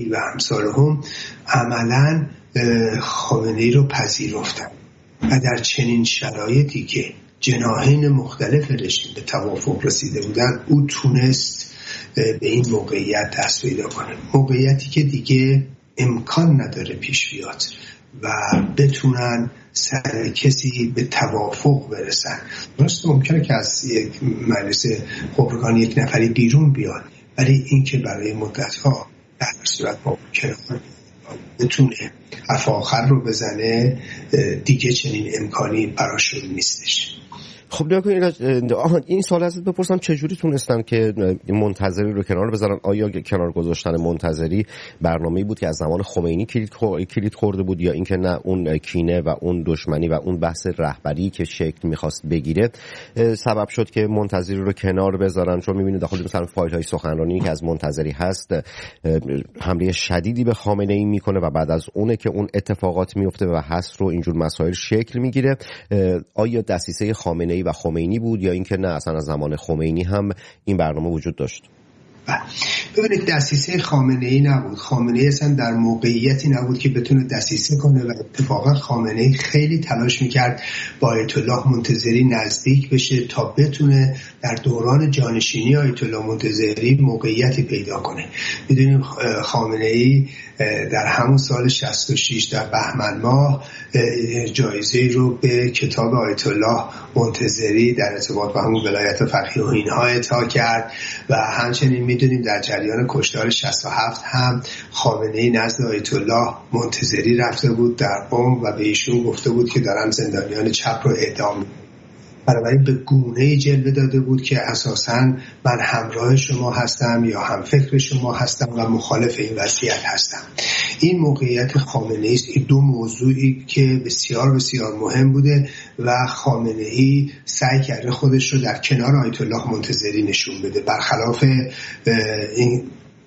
و امثالهم عملاً خامنه‌ای رو پذیرفتن و در چنین شرایطی که جناحین مختلف رژیم به توافق رسیده بودن، او تونست به این موقعیت دست پیدا کنه، موقعیتی که دیگه امکان نداره پیش بیاد و بتونن سر کسی به توافق برسن. درست ممکنه که از یک مجلس خبرگان یک نفری بیرون بیاد، ولی این که برای مدت‌ها در صورت ممکنه بتونه حرف آخر رو بزنه، دیگه چنین امکانی براشون نیستش. خب این سوال ازت بپرسم، چجوری تونستن که منتظری رو کنار بذارن؟ آیا کنار گذاشتن منتظری برنامه‌ای بود که از زمان خمینی کلید خورده بود، یا اینکه نه اون کینه و اون دشمنی و اون بحث رهبری که شکل می‌خواست بگیره سبب شد که منتظری رو کنار بذارن؟ چون می‌بینید داخل مثلا فایل‌های سخنرانی که از منتظری هست حمله شدیدی به خامنه‌ای میکنه و بعد از اونه که اون اتفاقات میفته و هست رو اینجور مسائل شکل میگیره. آیا دسیسه خامنه‌ای و خمینی بود یا اینکه نه اصلا از زمان خمینی هم این برنامه وجود داشت؟ ببینید، دسیسه خامنه‌ای نبود. خامنه‌ای اصلا در موقعیتی نبود که بتونه دسیسه کنه و اتفاقا خامنه‌ای خیلی تلاش میکرد با آیت الله منتظری نزدیک بشه تا بتونه در دوران جانشینی آیت الله منتظری موقعیتی پیدا کنه. میدونیم خامنه‌ای در همون سال 66 در بهمن ماه جایزه رو به کتاب آیت الله منتظری در ارتباط با همون ولایت فقیه و اینها اعطا کرد و همچنین میدونیم در جریان کشتار 67 هم خامنه‌ای نزد آیت الله منتظری رفته بود در قم و به ایشون گفته بود که دارن زندانیان چپ رو اعدام. بنابراین به گونه‌ای جلوه داده بود که اساساً من همراه شما هستم یا هم فکر شما هستم و مخالف این وضعیت هستم. این موقعیت خامنه‌ای است. این دو موضوعی که بسیار بسیار مهم بوده و خامنه‌ای سعی کرده خودش رو در کنار آیت الله منتظری نشون بده، برخلاف این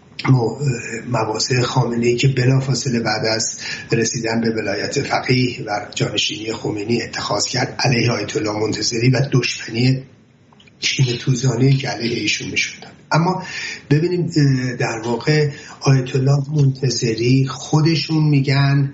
مواضع خامنه‌ای که بلافاصله بعد از رسیدن به ولایت فقیه و جانشینی خمینی اتخاذ کرد علیه آیت الله منتظری و دشمنی کینه توزانه‌ای که علیه ایشون نشون داد. اما ببینیم در واقع آیت الله منتظری خودشون میگن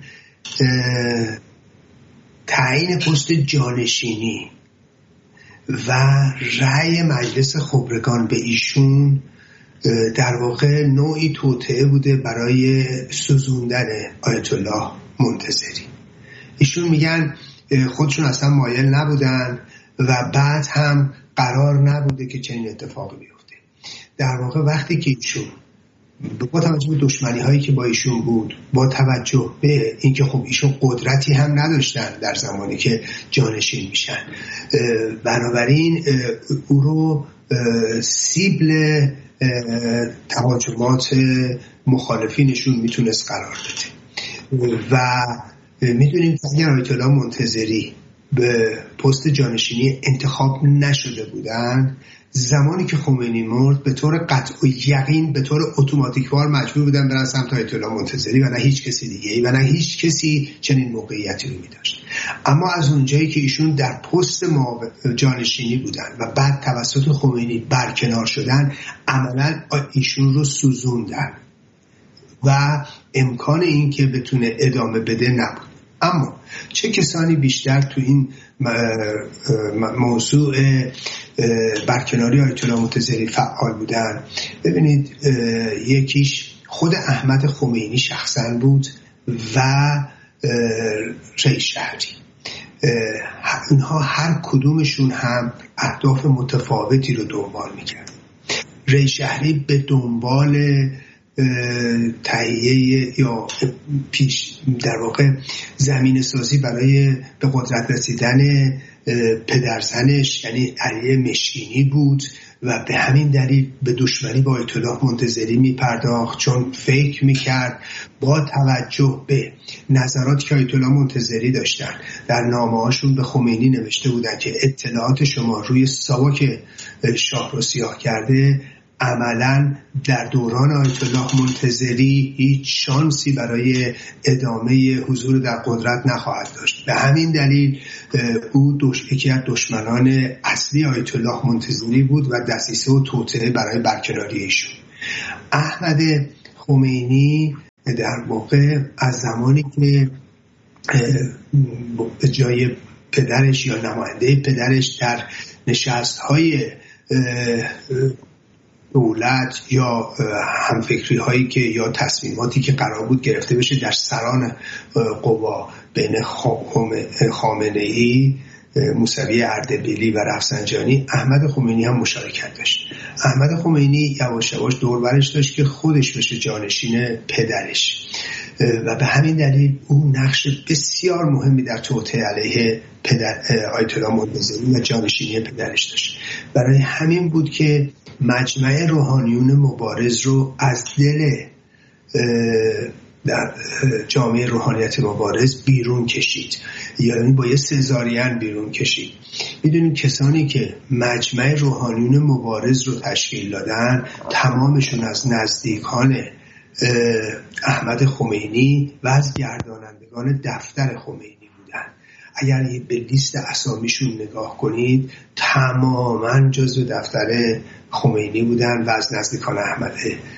تعیین پست جانشینی و رأی مجلس خبرگان به ایشون در واقع نوعی توطئه بوده برای سوزوندن آیت الله منتظری. ایشون میگن خودشون اصلا مایل نبودن و بعد هم قرار نبوده که چنین اتفاقی بیفته. در واقع وقتی که ایشون با توجه به دشمنی هایی که با ایشون بود، با توجه به اینکه خب ایشون قدرتی هم نداشتن در زمانی که جانشین میشن، بنابراین او رو سیبل تهاجمات مخالفینشون میتونست قرار بده و میدونیم اگر آیت الله منتظری به پست جانشینی انتخاب نشده بودن، زمانی که خمینی مرد به طور قطع و یقین به طور اتوماتیکوار مجبور بودن برن سمت آیت الله منتظری و نه هیچ کسی دیگه و نه هیچ کسی چنین موقعیتی رو می‌داشت. اما از اونجایی که ایشون در پست جانشینی بودن و بعد توسط خمینی برکنار شدن، عملاً ایشون رو سوزوندن و امکان این که بتونه ادامه بده نبود. اما چه کسانی بیشتر تو این موضوع برکناری آیت الله منتظری فعال بودن؟ ببینید، یکیش خود احمد خمینی شخصا بود و رئیس شهری. اینها هر کدومشون هم اهداف متفاوتی رو دنبال می‌کرد. رئیس شهری به دنبال تهیه یا در واقع زمین سازی برای به قدرت رسیدن پدرزنش یعنی علی مشکینی بود و به همین دلیل به دشمنی با آیت الله منتظری میپرداخت، چون فکر میکرد با توجه به نظراتی که آیت الله منتظری داشتن در نامه‌هاشون به خمینی نوشته بودن که اطلاعات شما روی ساواک شاه رو سیاه کرده، عملاً در دوران آیت الله منتظری هیچ شانسی برای ادامه حضور در قدرت نخواهد داشت. به همین دلیل او یکی از دشمنان اصلی آیت الله منتظری بود و دسیسه و توطئه برای برکناری ایشون. احمد خمینی در واقع از زمانی که به جای پدرش یا نماینده پدرش در نشست‌های دولت یا همفکری هایی که یا تصمیماتی که قرار بود گرفته بشه در سران قوا بین خامنه‌ای، موسوی اردبیلی و رفسنجانی، احمد خمینی هم مشارکت داشت. احمد خمینی یواش یواش دور برش داشت که خودش بشه جانشین پدرش و به همین دلیل او نقش بسیار مهمی در توطئه علیه آیت الله منتظری و جانشینی پدرش داشت. برای همین بود که مجمع روحانیون مبارز رو از دل در جامعه روحانیت مبارز بیرون کشید، یعنی با یه سزارین بیرون کشید. میدونیم کسانی که مجمع روحانیون مبارز رو تشکیل دادن تمامشون از نزدیکان احمد خمینی و از گردانندگان دفتر خمینی بودن. اگر به لیست اسامیشون نگاه کنید تماما جزو دفتر خمینی بودن و از نزدیکان احمد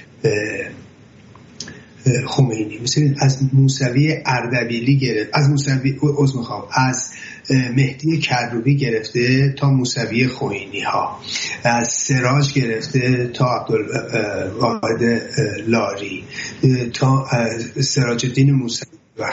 خمینی. مثل از موسوی اردبیلی گرفت، از موسوی از مهدی کروبی گرفته تا موسوی خوئینی ها، از سراج گرفته تا عبدالواحد لاری، تا سراج الدین موسوی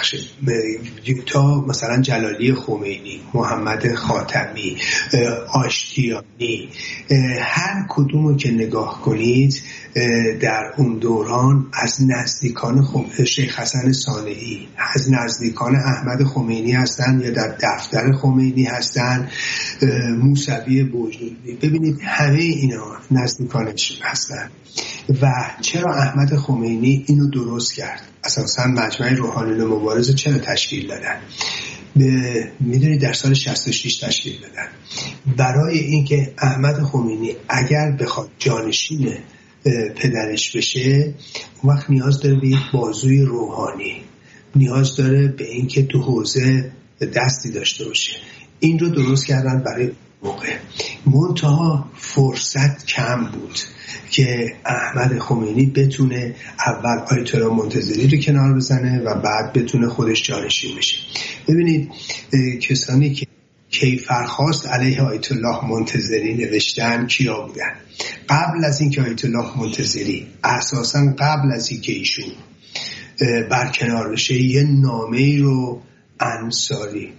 تا مثلا جلالی خمینی، محمد خاتمی، آشتیانی، هر کدومو که نگاه کنید در اون دوران از نزدیکان شیخ حسن صانعی، از نزدیکان احمد خمینی هستن یا در دفتر خمینی هستن، موسوی بوجنوردی. ببینید همه اینا نزدیکانش هستن. و چرا احمد خمینی اینو درست کرد؟ اساسا مجمع روحانیون مبارز چرا تشکیل دادن؟ میدونید در سال 66 تشکیل دادن برای اینکه احمد خمینی اگر بخواد جانشین پدرش بشه، اون وقت نیاز داره به یک بازوی روحانی، نیاز داره به اینکه تو حوزه دستی داشته باشه. این رو درست کردن برای موقع. منتها فرصت کم بود که احمد خمینی بتونه اول آیت الله منتظری رو کنار بزنه و بعد بتونه خودش جانشین بشه. ببینید کسانی که کیفرخواست علیه آیت الله منتظری نوشتن کیا بودن؟ قبل از اینکه آیت الله منتظری، اساساً قبل از اینکه ایشون برکنار بشه، یه نامه‌ای رو انصاری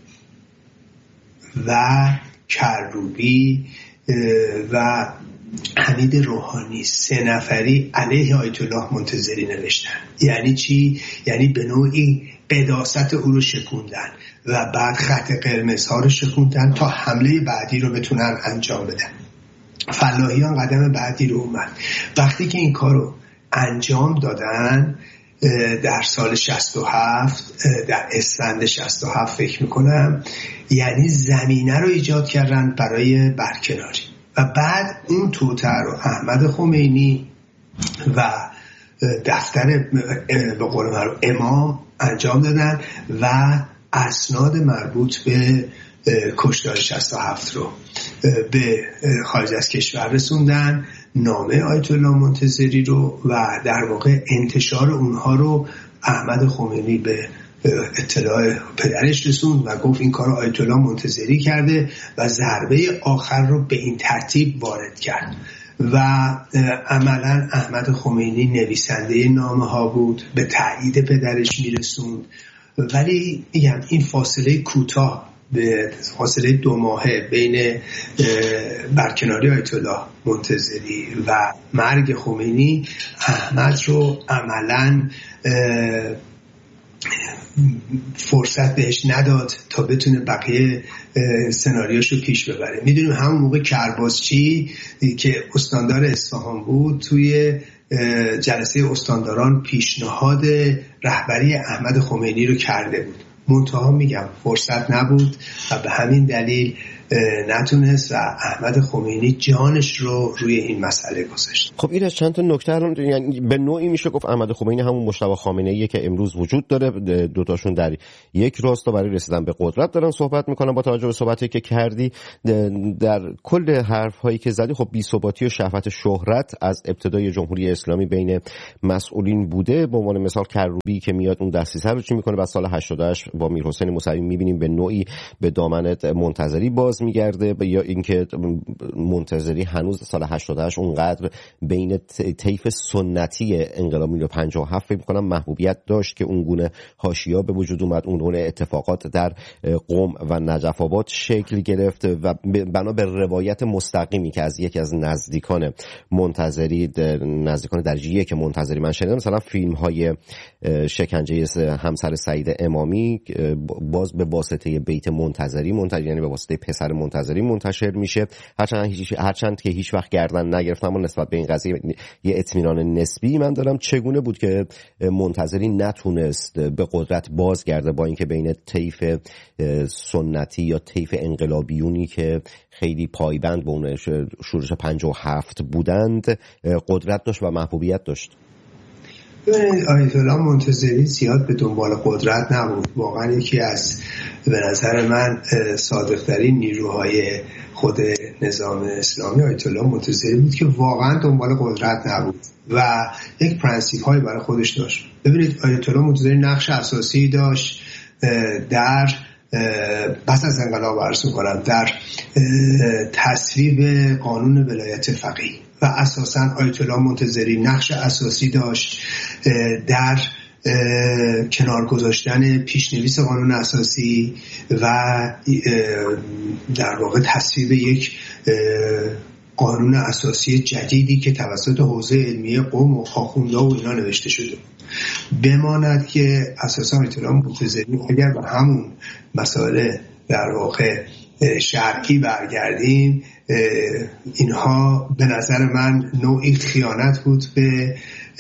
و کروبی و حمید روحانی 3 نفری علیه آیت الله منتظری نوشتن. یعنی چی؟ یعنی به نوعی قداست او رو شکوندن و بعد خط قرمزها رو شکوندن تا حمله بعدی رو بتونن انجام بدن. فلاحیان قدم بعدی رو اومد. وقتی که این کار رو انجام دادن در سال 67 در اسفند 67 فکر میکنم، یعنی زمینه رو ایجاد کردن برای برکناری. و بعد اون توطئه رو احمد خمینی و دفتر به قول معروف امام انجام دادن و اسناد مربوط به کشتار 67 رو به خارج از کشور رسوندن، نامه آیت الله منتظری رو، و در واقع انتشار اونها رو احمد خمینی به اطلاع پدرش رسوند و گفت این کارو آیت الله منتظری کرده و ضربه آخر رو به این ترتیب وارد کرد. و عملا احمد خمینی نویسنده نامه ها بود، به تایید پدرش میرسوند. ولی میگم این فاصله کوتاه، به فاصله 2 ماهه بین برکناری آیت الله منتظری و مرگ خمینی، احمد رو عملاً فرصت بهش نداد تا بتونه بقیه سناریوشو پیش ببره. میدونیم همون موقع کرباسچی که استاندار اصفهان بود توی جلسه استانداران پیشنهاد رهبری احمد خمینی رو کرده بود، منتها میگم فرصت نبود و به همین دلیل نتونست و احمد خمینی جانش رو روی این مسئله گذاشت. خب ایرج چند تا نکته رو، یعنی به نوعی میشه گفت احمد خمینی همون مجتبی خامنه‌ایه که امروز وجود داره، دوتاشون در یک راستا برای رسیدن به قدرت دارن صحبت میکنن. با توجه به صحبتی که کردی در کل حرف هایی که زدی، خب بی‌ثباتی و شهوت شهرت از ابتدای جمهوری اسلامی بین مسئولین بوده. به عنوان مثال کروبی که میاد اون دستیسه رو چی میکنه، بعد سال 88 با میرحسین موسوی میبینیم به نوعی به دامن منتظری باز میگرده، یا اینکه منتظری هنوز سال 88 اونقدر بین طیف سنتی انقلاب 57 فکر می‌کنم محبوبیت داشت که اون گونه حاشیه‌ها به وجود اومد، اون گونه اتفاقات در قم و نجف آباد شکل گرفت و بنا به روایت مستقیمی که از یکی از نزدیکان منتظری، نزدیکان درجه یک منتظری من شنیدم، مثلا فیلم‌های شکنجه همسر سعید امامی باز به واسطه بیت منتظری یعنی به واسطه پسر منتظری منتشر میشه، هرچند که هیچ وقت گردن نگرفتم، اما نسبت به این قضیه یه اطمینان نسبی من دارم. چگونه بود که منتظری نتونست به قدرت بازگرده با اینکه بین طیف سنتی یا طیف انقلابیونی که خیلی پایبند به اون شورش 57 بودند قدرت داشت و محبوبیت داشت؟ ببینید آیت الله منتظری زیاد به دنبال قدرت نبود. واقعا یکی از به نظر من صادق‌ترین نیروهای خود نظام اسلامی آیت الله منتظری بود که واقعا دنبال قدرت نبود و یک پرنسیپ هایی برای خودش داشت. ببینید آیت الله منتظری نقش اساسی داشت در پس از انقلاب عرض می‌کنم در تصویب قانون ولایت فقیه و اساساً آیت الله منتظری نقش اساسی داشت در کنار گذاشتن پیشنویس قانون اساسی و در واقع تصویب یک قانون اساسی جدیدی که توسط حوزه علمیه قم و آخوندها و اینا نوشته شده. بماند که اساساً آیت الله منتظری اگر به همون مسائل در واقع شرعی برگردیم، اینها به نظر من نوعی خیانت بود به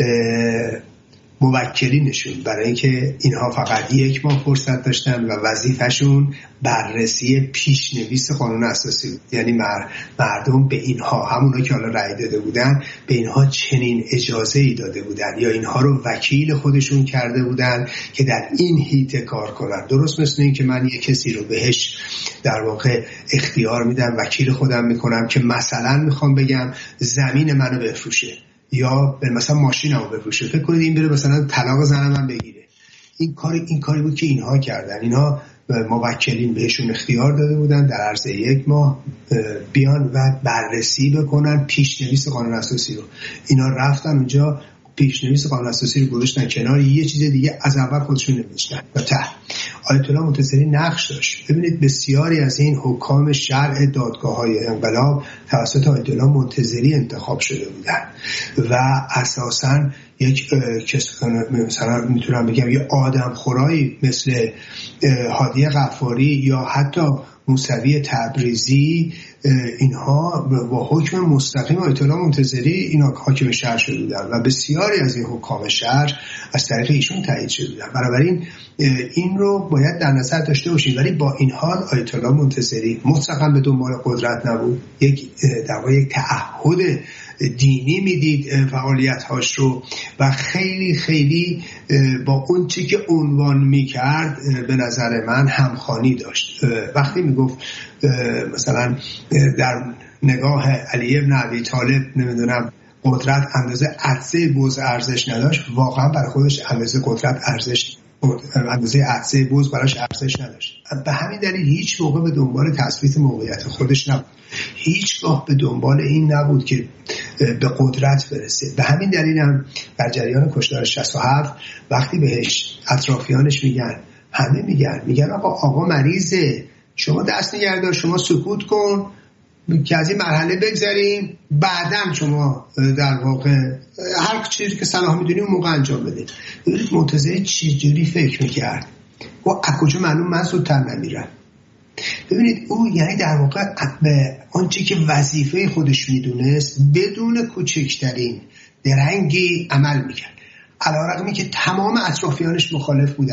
موکلینشون، برای اینکه اینها فقط یک ماه فرصت داشتن و وظیفه‌شون بررسی پیشنویس قانون اساسی بود. یعنی مردم به اینها، همونا که حالا رأی داده بودن، به اینها چنین اجازه‌ای داده بودن یا اینها رو وکیل خودشون کرده بودن که در این حیطه کار کنن. درست مثل این که من یک کسی رو بهش در واقع اختیار میدم، وکیل خودم میکنم که مثلا میخوام بگم زمین منو بفروشه یا مثلا ماشینمو بفروشه، فکر کنید این بره مثلا طلاق زنم من بگیره. این کاری بود که اینها کردن. اینها موکلین بهشون اختیار داده بودن در عرض یک ماه بیان و بررسی بکنن پیشنویس قانون اساسی رو. اینا رفتن اونجا پیشنویس قانون اساسی رو گذاشتن کنار، یه چیز دیگه از اول خودشون نوشتن و آیت الله منتظری نقش داشت. ببینید بسیاری از این حکام شرع دادگاه‌های انقلاب توسط آیت الله منتظری انتخاب شده بودن و اساساً یک مثلا میتونم بگم یه آدم خورایی مثل هادی غفاری یا حتی موسوی تبریزی، اینها با حکم مستقیم آیت الله منتظری اینا حاکم شهر شده بودن و بسیاری از این حکام شهر از طریق ایشون تایید شده بودن. بنابراین این رو باید در نظر داشته باشیم. ولی با این حال آیت الله منتظری مطلقاً به دنبال قدرت نبود. یک تعهد دینی میدید فعالیت‌هاش رو و خیلی خیلی با اون چی که عنوان میکرد به نظر من همخوانی داشت. وقتی میگفت مثلا در نگاه علی بن ابی طالب نمیدونم قدرت اندازه عطسه بز ارزش نداشت، واقعا برای خودش اندازه قدرت اندازه عطسه بز براش ارزش نداشت. به همین دلیل هیچ موقع به دنبال تثبیت موقعیت خودش نبود، هیچگاه به دنبال این نبود که به قدرت برسه. به همین دلیل هم در جریان کشتار 67 وقتی بهش اطرافیانش همه میگن آقا مریضه، شما دست نگردار، شما سکوت کن که از این مرحله بگذاریم، بعداً شما در واقع هر چیزی که صلاح میدونی اون موقع انجام بده. ببینید منتظری چجوری فکر میکرد و از کجا معلوم من زودتر نمیرم. ببینید او یعنی در واقع به آنچه که وظیفه خودش میدونست بدون کوچکترین درنگی عمل میکرد، علیرغمی که تمام اطرافیانش مخالف بودن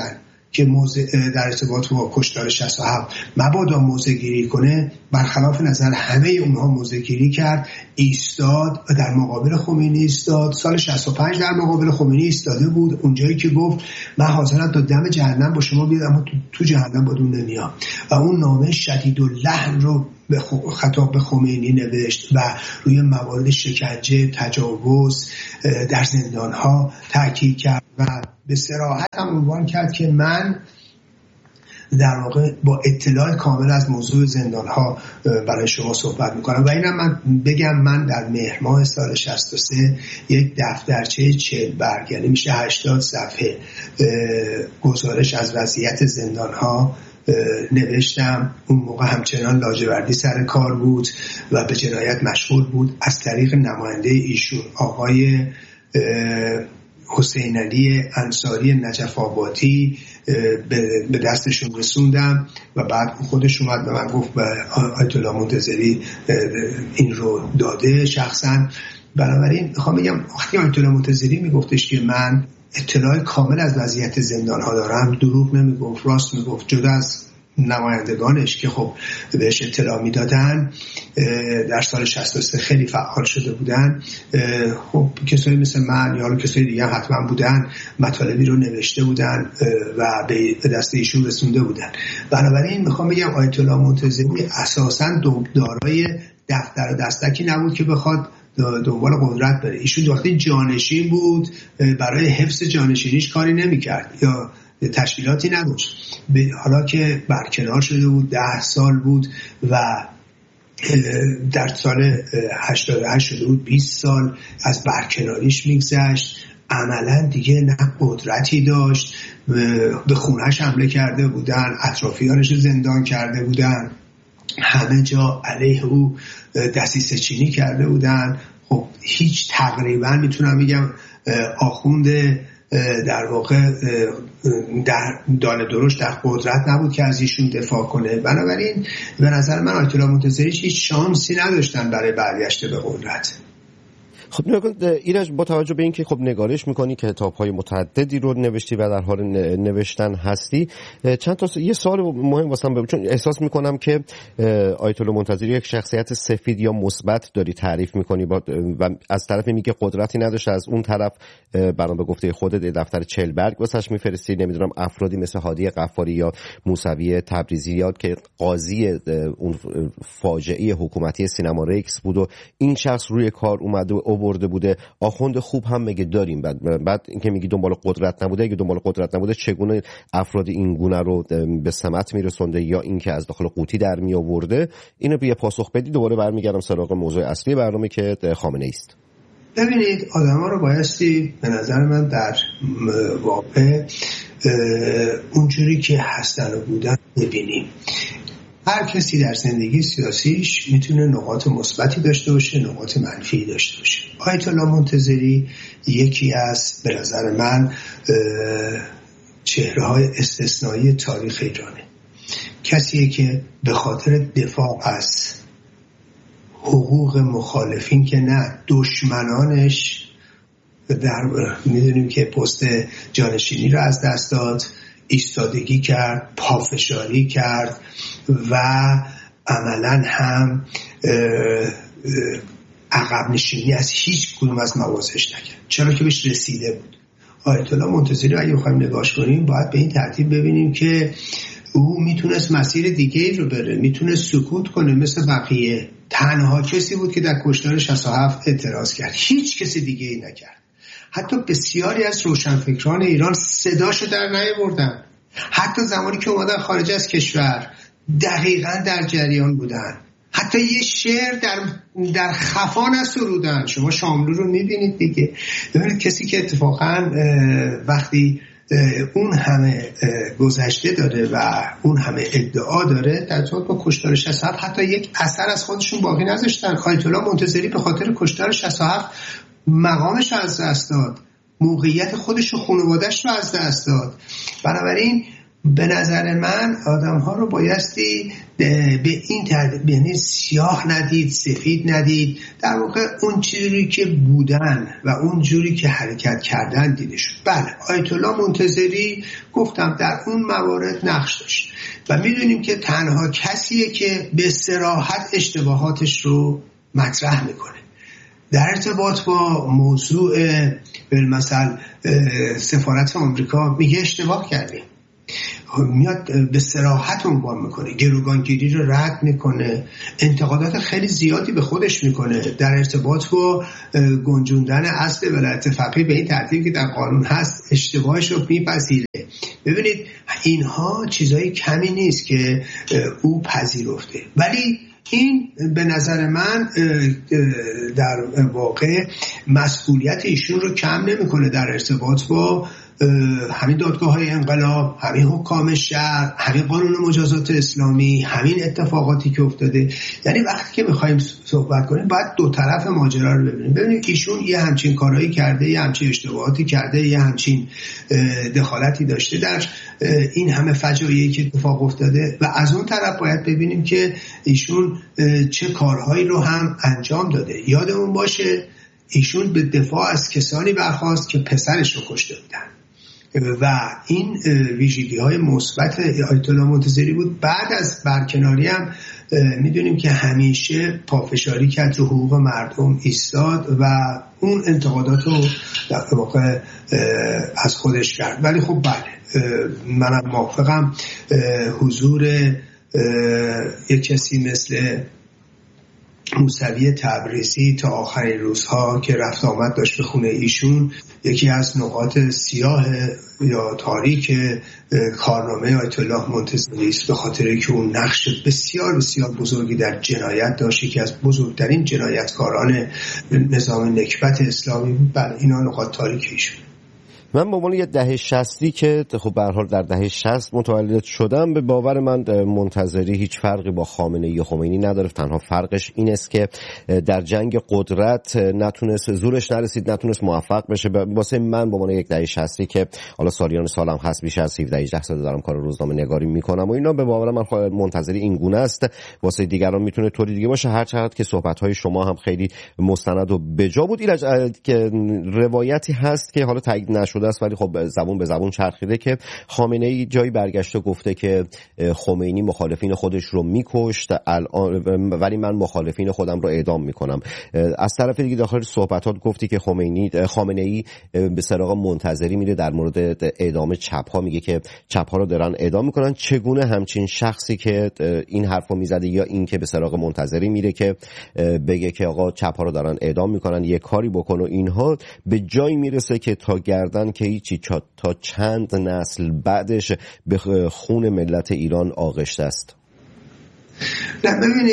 که در ارتباط با کشتار 67 مبادا موضع‌گیری کنه، برخلاف نظر همه اونها موضع‌گیری کرد، ایستاد و در مقابل خمینی ایستاد. سال 65 در مقابل خمینی ایستاده بود، اونجایی که گفت من حاضرم تا دم جهنم با شما بیاد اما تو جهنم با دون نمیام، و اون نامه شدیداللحن رو خطاب به خمینی نوشت و روی موارد شکنجه، تجاوز در زندان‌ها تاکید کرد و به صراحت هم عنوان کرد که من در واقع با اطلاع کامل از موضوع زندان‌ها برای شما صحبت میکنم. و اینم من بگم، من در مهر ماه سال 63 یک دفترچه 40 برگ، یعنی میشه 80 صفحه گزارش از وضعیت زندان‌ها نوشتم. اون موقع همچنان لاجوردی سر کار بود و به جنایت مشغول بود. از طریق نماینده ایشون آقای حسین علی انصاری نجف آبادی به دستشون رسوندم و بعد خودش اومد به من گفت آیت الله منتظری این رو داده شخصا. بنابراین میخوام بگم وقتی آیت الله منتظری میگفتش که من اطلاع کامل از وضعیت زندان ها دارم، دروغ نمیگفت، راست میگفت. جدا از نمایندگانش که خب بهش اطلاع میدادن، در سال 63 خیلی فعال شده بودن، خب کسایی مثل من یا کسایی دیگه حتما بودن، مطالبی رو نوشته بودن و به دست ایشون رسونده بودن. بنابراین میخوام بگم آیت الله منتظری اساساً دارای دفتر و دستکی نبود که بخواد دنبال قدرت بره. ایشون وقتی جانشین بود برای حفظ جانشینیش کاری نمیکرد یا تشکیلاتی نداشت. حالا که برکنار شده بود، 10 سال بود و در سال 88 شده بود 20 سال از برکناریش میگذشت، عملا دیگه نه قدرتی داشت. به خونهش حمله کرده بودن، اطرافیانش زندان کرده بودن، همه جا علیه او دسیسه چینی کرده بودن. خب هیچ تقریبا میتونم بگم آخوند در واقع در دانه درشت در قدرت نبود که از ایشون دفاع کنه. بنابراین به نظر من آیت الله منتظری هیچ شانسی نداشتن برای برگشت به قدرت. خب ایرج، با توجه به اینکه خب نگارش میکنی، کتاب‌های متعددی رو نوشتی و در حال نوشتن هستی، چند تا یه سوال مهم واسم بگو، چون احساس میکنم که آیت الله منتظری یک شخصیت سفید یا مثبت داری تعریف میکنی و از طرف میگه قدرتی نداشته، از اون طرف بنا به گفته خودت دفتر 40 برگ واسش میفرستی، نمیدونم افرادی مثل هادی غفاری یا موسوی تبریزی یاد که قاضی اون فاجعه حکومتی سینما رکس بود و این شخص روی کار اومده و برده بوده. آخوند خوب هم میگه داریم. بعد اینکه میگی دنبال قدرت نبوده، اگه دنبال قدرت نبوده چگونه افراد این گونه رو به سمت میرسونده یا اینکه از داخل قوطی در می آورده؟ اینو بیا پاسخ بدی. دوباره برمیگردم سراغ موضوع اصلی برنامه که خامنه‌ای است. ببینید، آدم‌ها رو بایستی به نظر من در واقع اونجوری که هستن و بودن ببینیم. هر کسی در زندگی سیاسیش میتونه نقاط مثبتی داشته باشه، نقاط منفی داشته باشه. آیت الله منتظری یکی از به نظر من چهره‌های استثنایی تاریخ ایرانه. کسیه که به خاطر دفاع از حقوق مخالفین که نه دشمنانش، میدونیم که پست جانشینی رو از دست داد، ایستادگی کرد، پافشاری کرد و عملا هم عقب نشینی از هیچ کدوم از موازش نکرد، چرا که بهش رسیده بود. آیت الله منتظری اگه بخوایم نگاش کنیم باید به این ترتیب ببینیم که او میتونست مسیر دیگه رو بره، میتونست سکوت کنه مثل بقیه. تنها کسی بود که در کشتار 67 اعتراض کرد، هیچ کسی دیگه ای نکرد. حتی بسیاری از روشنفکران ایران صداشو در نیاوردن، حتی زمانی که اومدن خارج از کشور دقیقاً در جریان بودن، حتی یه شعر در خفا نسرودن. شما شاملو رو میبینید دیگه. ببینید کسی که اتفاقاً وقتی اون همه گذشته داره و اون همه ادعا داره، در ارتباط با کشتار 67 حتی یک اثر از خودشون باقی نذاشتن. آیت الله منتظری به خاطر کشتار 67 مقامش رو از دست داد، موقعیت خودش و خانواده‌اش رو از دست داد. بنابراین به نظر من آدم ها رو بایستی به این ترتیب، یعنی سیاه ندید سفید ندید، در واقع اون چیزی که بودن و اون جوری که حرکت کردن دیده شد. بله آیت الله منتظری گفتم در اون موارد نقش داشت و میدونیم که تنها کسیه که به صراحت اشتباهاتش رو مطرح میکنه. در ارتباط با موضوع بالمثل سفارت آمریکا میگه اشتباه کردیم، میاد به صراحت عنوان میکنه، گروگانگیری رو رد میکنه، انتقادات خیلی زیادی به خودش میکنه در ارتباط با گنجوندن اصل ولایت فقیه به این ترتیب که در قانون هست، اشتباهش رو میپذیره. ببینید اینها چیزای کمی نیست که او پذیرفته، ولی این به نظر من در واقع مسئولیت ایشون رو کم نمیکنه در ارتباط با همین دادگاه‌های انقلاب، همین حکام شرع، همین قانون مجازات اسلامی، همین اتفاقاتی که افتاده. یعنی وقتی که می‌خوایم صحبت کنیم باید دو طرف ماجرا رو ببینیم. ببینید ایشون یه همچین کارهایی کرده، یه همچین اشتباهاتی کرده، یه همچین دخالتی داشته در این همه فجایعی که اتفاق افتاده، و از اون طرف باید ببینیم که ایشون چه کارهایی رو هم انجام داده. یادمون باشه ایشون به دفاع از کسانی برخاست که پسرش رو کشته بودن و این ویژگی‌های مثبت آیت الله منتظری بود. بعد از برکناری هم میدونیم که همیشه پافشاری کرد، رو حقوق مردم ایستاد و اون انتقادات رو در واقع از خودش کرد. ولی خب بله منم موافقم حضور یک کسی مثل موسوی تبریزی تا آخرین روزها که رفت آمد داشت به خونه ایشون یکی از نقاط سیاه یا تاریک کارنامه آیت الله منتظری است، به خاطر که اون نقش بسیار بسیار بزرگی در جنایت داشت، یکی از بزرگترین جنایتکاران نظام نکبت اسلامی بود. بله اینا نقاط تاریک ایشون. من به عنوان یه دهه 60 که خب به هر حال در دهه 60 متولد شدم، به باور من منتظری هیچ فرقی با خامنه‌ای یا خمینی نداره. تنها فرقش این است که در جنگ قدرت نتونست، زورش نرسید، نتونست موفق بشه. واسه من به عنوان یک دهه 60 که حالا سالیان سالم هست، بیش از 17-18 سال دارم کار روزنامه نگاری میکنم و اینا، به باور من منتظری این گونه است. واسه دیگران میتونه طوری دیگه باشه. هر چقدر که صحبت‌های شما هم خیلی مستند و بجا بود. ایرج که روایتی هست که حالا تایید نشده است ولی خب زبون به زبون چرخیده که خامنه‌ای جایی برگشته گفته که خمینی مخالفین خودش رو میکشت ولی من مخالفین خودم رو اعدام میکنم. از طرف دیگه داخل صحبتات گفتی که خامنه‌ای به سراغ منتظری میره در مورد اعدام چپ‌ها، میگه که چپ‌ها رو دارن اعدام میکنن. چگونه همچین شخصی که این حرفو میزده یا این که به سراغ منتظری میره که بگه که آقا چپ‌ها رو دارن اعدام میکنن یه کاری بکن و اینها، به جایی میرسه که تا گردن که هیچی تا چند نسل بعدش به خون ملت ایران آغشته است؟ نه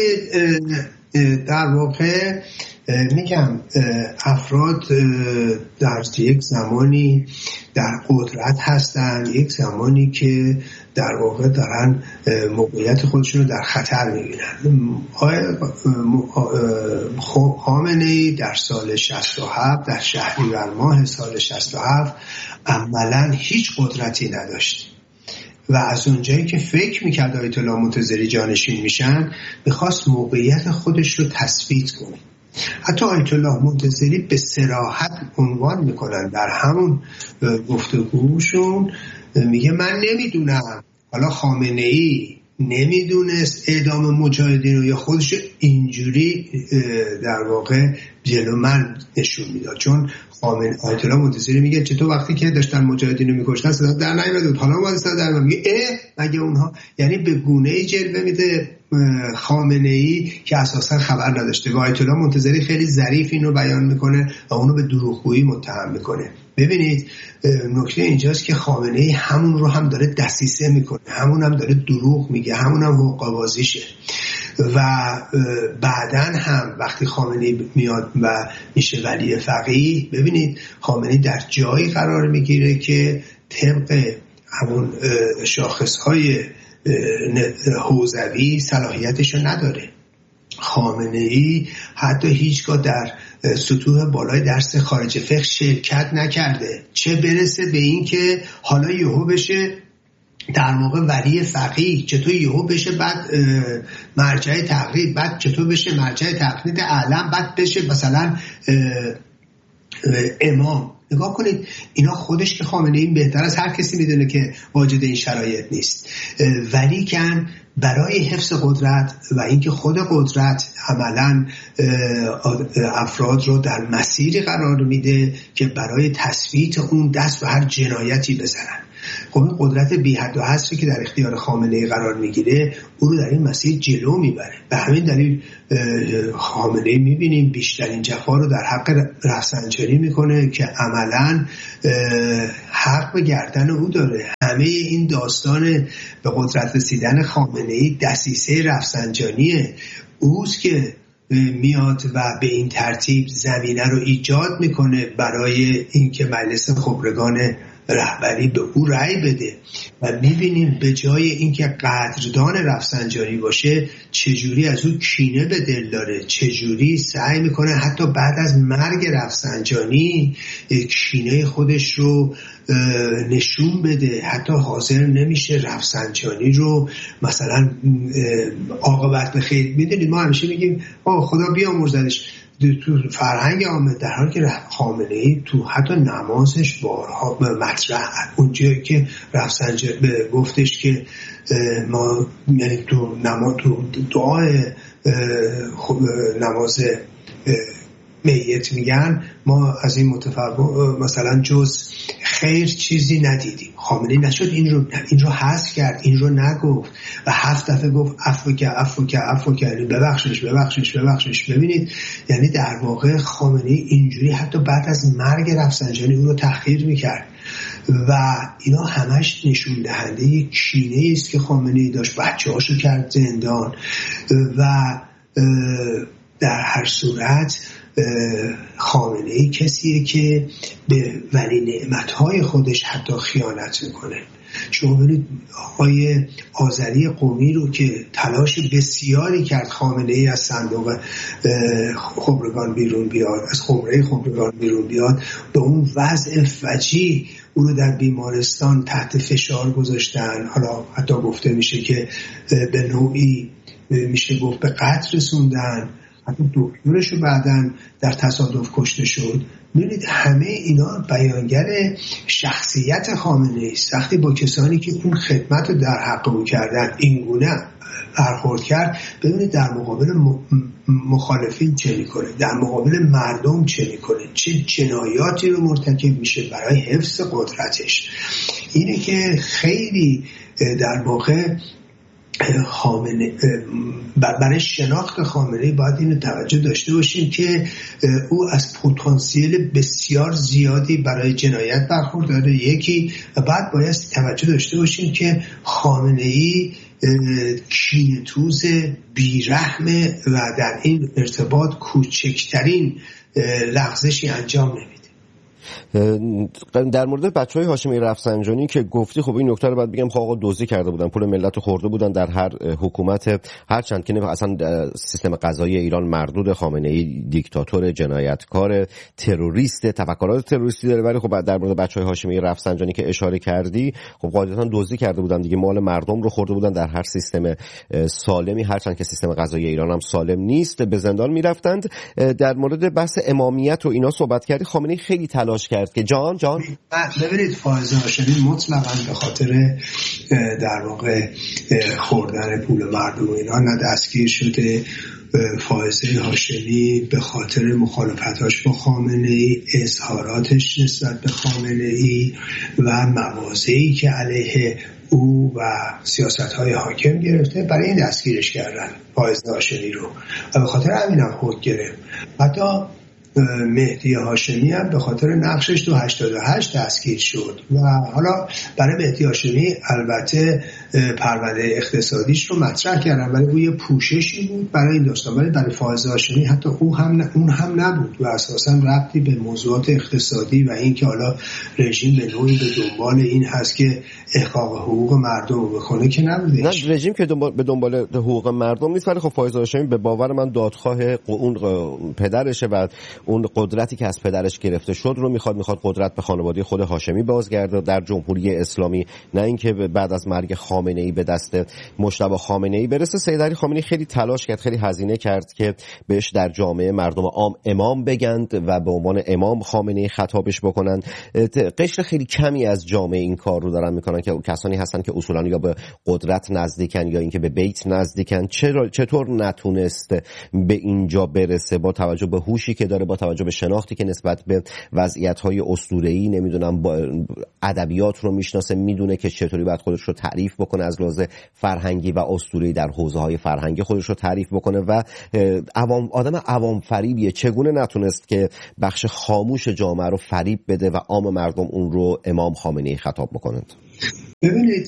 ببینید در واقع میگم افراد در یک زمانی در قدرت هستن، یک زمانی که در واقع دارن موقعیت خودشون رو در خطر میبینن. خامنه‌ای در سال 67 در شهریور ماه سال 67 عملاً هیچ قدرتی نداشت و از اونجایی که فکر میکرد آیت الله منتظری جانشین میشن میخواست موقعیت خودش رو تثبیت کنه. حتی آیت الله منتظری به صراحت عنوان میکنن در همون گفتگوشون، میگه من نمیدونم حالا خامنه‌ای نمیدونست اعدام مجاهدین رو یا خودش اینجوری در واقع جلو من نشون میداد. چون آیت الله منتظری میگه چطور وقتی که داشتن مجاهدین رو میکشتن صدا در نیامد، حالا ما صدا در میگه مگه اونها، یعنی به گونه‌ای جلوه میده خامنه‌ای که اساسا خبر نداشته و آیت الله منتظری خیلی ظریف اینو بیان میکنه و اونو به دروغگویی متهم میکنه. ببینید نکته اینجاست که خامنه‌ای همون رو هم داره دسیسه میکنه، همون هم داره دروغ میگه، همون هم حقه‌بازیشه. و بعدن هم وقتی خامنه‌ای میاد و میشه ولی فقیه، ببینید خامنه‌ای در جایی قرار میگیره که طبق همون شاخصهای حوزوی صلاحیتشو نداره. خامنه‌ای حتی هیچگاه در سطوح بالای درس خارج فقه شرکت نکرده، چه برسه به این که حالا یهو بشه در واقع ولی فقیه چطور یهو بشه بعد مرجع تقلید، بعد چطور بشه مرجع تقلید اعلم، بعد بشه مثلا امام. نگاه کنید اینا خودش که خامنه‌ای بهتر از هر کسی میدونه که واجد این شرایط نیست، ولی کن برای حفظ قدرت و اینکه خود قدرت عملاً افراد رو در مسیری قرار میده که برای تثبیت اون دست به هر جنایتی بزنن. خب این قدرت بی حد و حصری که در اختیار خامنه‌ای قرار میگیره او رو در این مسیر جلو میبره. به همین دلیل خامنه‌ای میبینیم بیشترین جفا رو در حق رفسنجانی میکنه که عملاً حق به گردن او داره. همه این داستان به قدرت رسیدن خامنه‌ای دسیسه رفسنجانیه. اوست که میاد و به این ترتیب زمینه رو ایجاد میکنه برای اینکه مجلس خبرگان رهبری به او رأی بده و میبینیم به جای اینکه قدردان رفسنجانی باشه چجوری از او کینه به دل داره، چجوری سعی میکنه حتی بعد از مرگ رفسنجانی کینه خودش رو نشون بده، حتی حاضر نمیشه رفسنجانی رو مثلا عاقبت به خیر. میدونید ما همیشه میگیم خدا بیامرزدش تو فرهنگ عامه، در حالی که خامنه‌ای تو حتی نمازش بارها مطرح اونجایی که رفسنجانی گفتش که ما یعنی تو دعای نماز میت میگن ما از این مثلا جز خیر چیزی ندیدیم. خامنه‌ای نشد این رو حذف کرد، این رو نگفت و 7 دفعه گفت عفو که یعنی ببخشش. ببینید یعنی در واقع خامنه‌ای اینجوری حتی بعد از مرگ رفسنجانی اون رو تحقیر میکرد و اینا همش نشون دهنده یک کینه است که خامنه‌ای داشت. بچه‌هاشو کرد زندان و در هر صورت خامنه‌ای کسیه که به ولی نعمت‌های خودش حتی خیانت میکنه. شما ببینید آقای آذری قمی رو که تلاش بسیاری کرد خامنه‌ای از صندوق خبرگان بیرون بیاد، از خمره خبرگان بیرون بیاد، به اون وضع فجیع او رو در بیمارستان تحت فشار گذاشتن. حالا حتی گفته میشه که به نوعی میشه گفت به قتل رسوندن، حتی دکترش رو بعدن در تصادف کشته شد. می‌بینید همه اینا بیانگر شخصیت خامنه‌ای است. وقتی با کسانی که اون خدمت رو در حق او کردن اینگونه برخورد کرد، ببینید در مقابل مخالفین چه میکنه، در مقابل مردم چه میکنه، چه جنایاتی رو مرتکب میشه برای حفظ قدرتش. اینه که خیلی در واقع برای شناخت خامنه‌ای باید اینو توجه داشته باشیم که او از پتانسیل بسیار زیادی برای جنایت برخورداره یکی، و بعد باید توجه داشته باشیم که خامنه‌ای کینه‌توز بیرحمه و در این ارتباط کوچکترین لغزشی انجام نمیده. در مورد بچهای هاشمی رفسنجانی که گفتی، خب این نکته رو باید بگم، خب آقا دزدی کرده بودن، پول ملت خورده بودن در هر حکومت، هرچند که اصلا سیستم قضایی ایران مردود، خامنه‌ای دیکتاتور، جنایتکار، تروریست، تفکرات تروریستی داره، ولی خب در مورد بچهای هاشمی رفسنجانی که اشاره کردی، خب قاعدتا دزدی کرده بودن دیگه، مال مردم رو خورده بودن در هر سیستم سالمی، هرچند که سیستم قضایی ایران هم سالم نیست، به زندان میرفتند. در مورد بحث امامیت و اینا صحبت کردی، خامنه‌ای خیلی تلاش کرد که جان ببینید فائزه هاشمی مطلقاً به خاطر در واقع خوردن پول مردم اینا نه دستگیر شده. فائزه هاشمی به خاطر مخالفتاش با خامنه‌ای، اظهاراتش نسبت به خامنه‌ای و مواضعی که علیه او و سیاست‌های حاکم گرفته، برای این دستگیرش کردن فائزه هاشمی رو و به خاطر همینم حکم گرفت. حتی مهدی هاشمی هم به خاطر نقشش تو 88 دستگیر شد و حالا برای مهدی هاشمی البته پرونده اقتصادیش رو مطرح کردن، ولی روی پوششی بود برای این داستان، ولی برای فائزه هاشمی حتی اون هم نبود و اساسا ربطی به موضوعات اقتصادی و این که حالا رژیم به نوعی به دنبال این هست که احقاق حقوق مردم رو بکنه که نبوده. نه رژیم که به دنبال حقوق مردم نیست، ولی خب فائزه هاشمی به باور من دادخواه اون پدرشه و اون قدرتی که از پدرش گرفته شد رو میخواد قدرت به خانواده خود هاشمی بازگرده در جمهوری اسلامی، نه اینکه بعد از مرگ خامنه‌ای به دست مجتبی خامنه‌ای برسه. سید علی خامنه‌ای خیلی تلاش کرد، خیلی هزینه کرد که بهش در جامعه مردم عام امام بگند و به عنوان امام خامنه‌ای خطابش بکنن. قشر خیلی کمی از جامعه این کار رو دارن میکنن که کسانی هستن که اصولا یا به قدرت نزدیکن یا اینکه به بیت نزدیکن. چطور نتونست به اینجا برسه با توجه به هوشی که داره، با توجه به شناختی که نسبت به وضعیت‌های اسطوره‌ای، نمیدونم ادبیات رو میشناسه، میدونه که چطوری باید خودش رو تعریف بکنه از لحاظ فرهنگی و اسطوره‌ای در حوزه‌های فرهنگی خودش رو تعریف بکنه و آدم عوام فریبیه. چگونه نتونست که بخش خاموش جامعه رو فریب بده و عام مردم اون رو امام خامنه‌ای خطاب بکنند؟ ببینید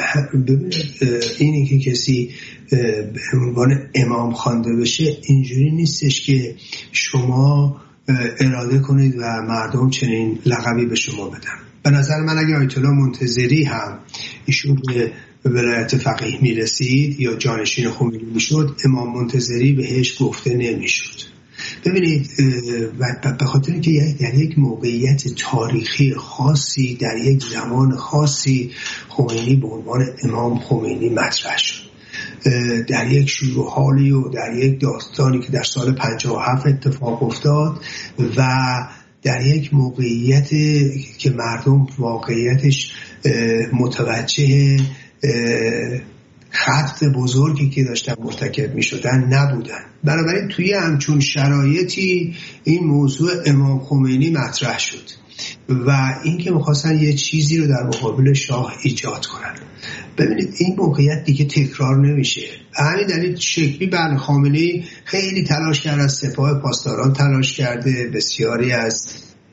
اینی که کسی به عنوان امام خوانده بشه اینجوری نیستش که شما اراده کنید و مردم چنین لقبی به شما بدن. به نظر من اگه آیت الله منتظری هم ایشون به ولایت فقیه میرسید یا جانشین خمینی میشد، امام منتظری بهش گفته نمیشد. ببینید به خاطر که در یک موقعیت تاریخی خاصی در یک زمان خاصی خمینی به عنوان امام خمینی مطرح شد، در یک شروع حالی و در یک داستانی که در سال 57 اتفاق افتاد و در یک موقعیت که مردم واقعیتش متوجه خطر بزرگی که داشتن مرتکب می شدن نبودن. بنابراین توی همچون شرایطی این موضوع امام خمینی مطرح شد و این که می‌خواستن یه چیزی رو در مقابل شاه ایجاد کنن. ببینید این موقعیت دیگه تکرار نمیشه. همین دلیل شکلی بله خامنه‌ای خیلی تلاش کرده، از سپاه پاسداران تلاش کرده، بسیاری از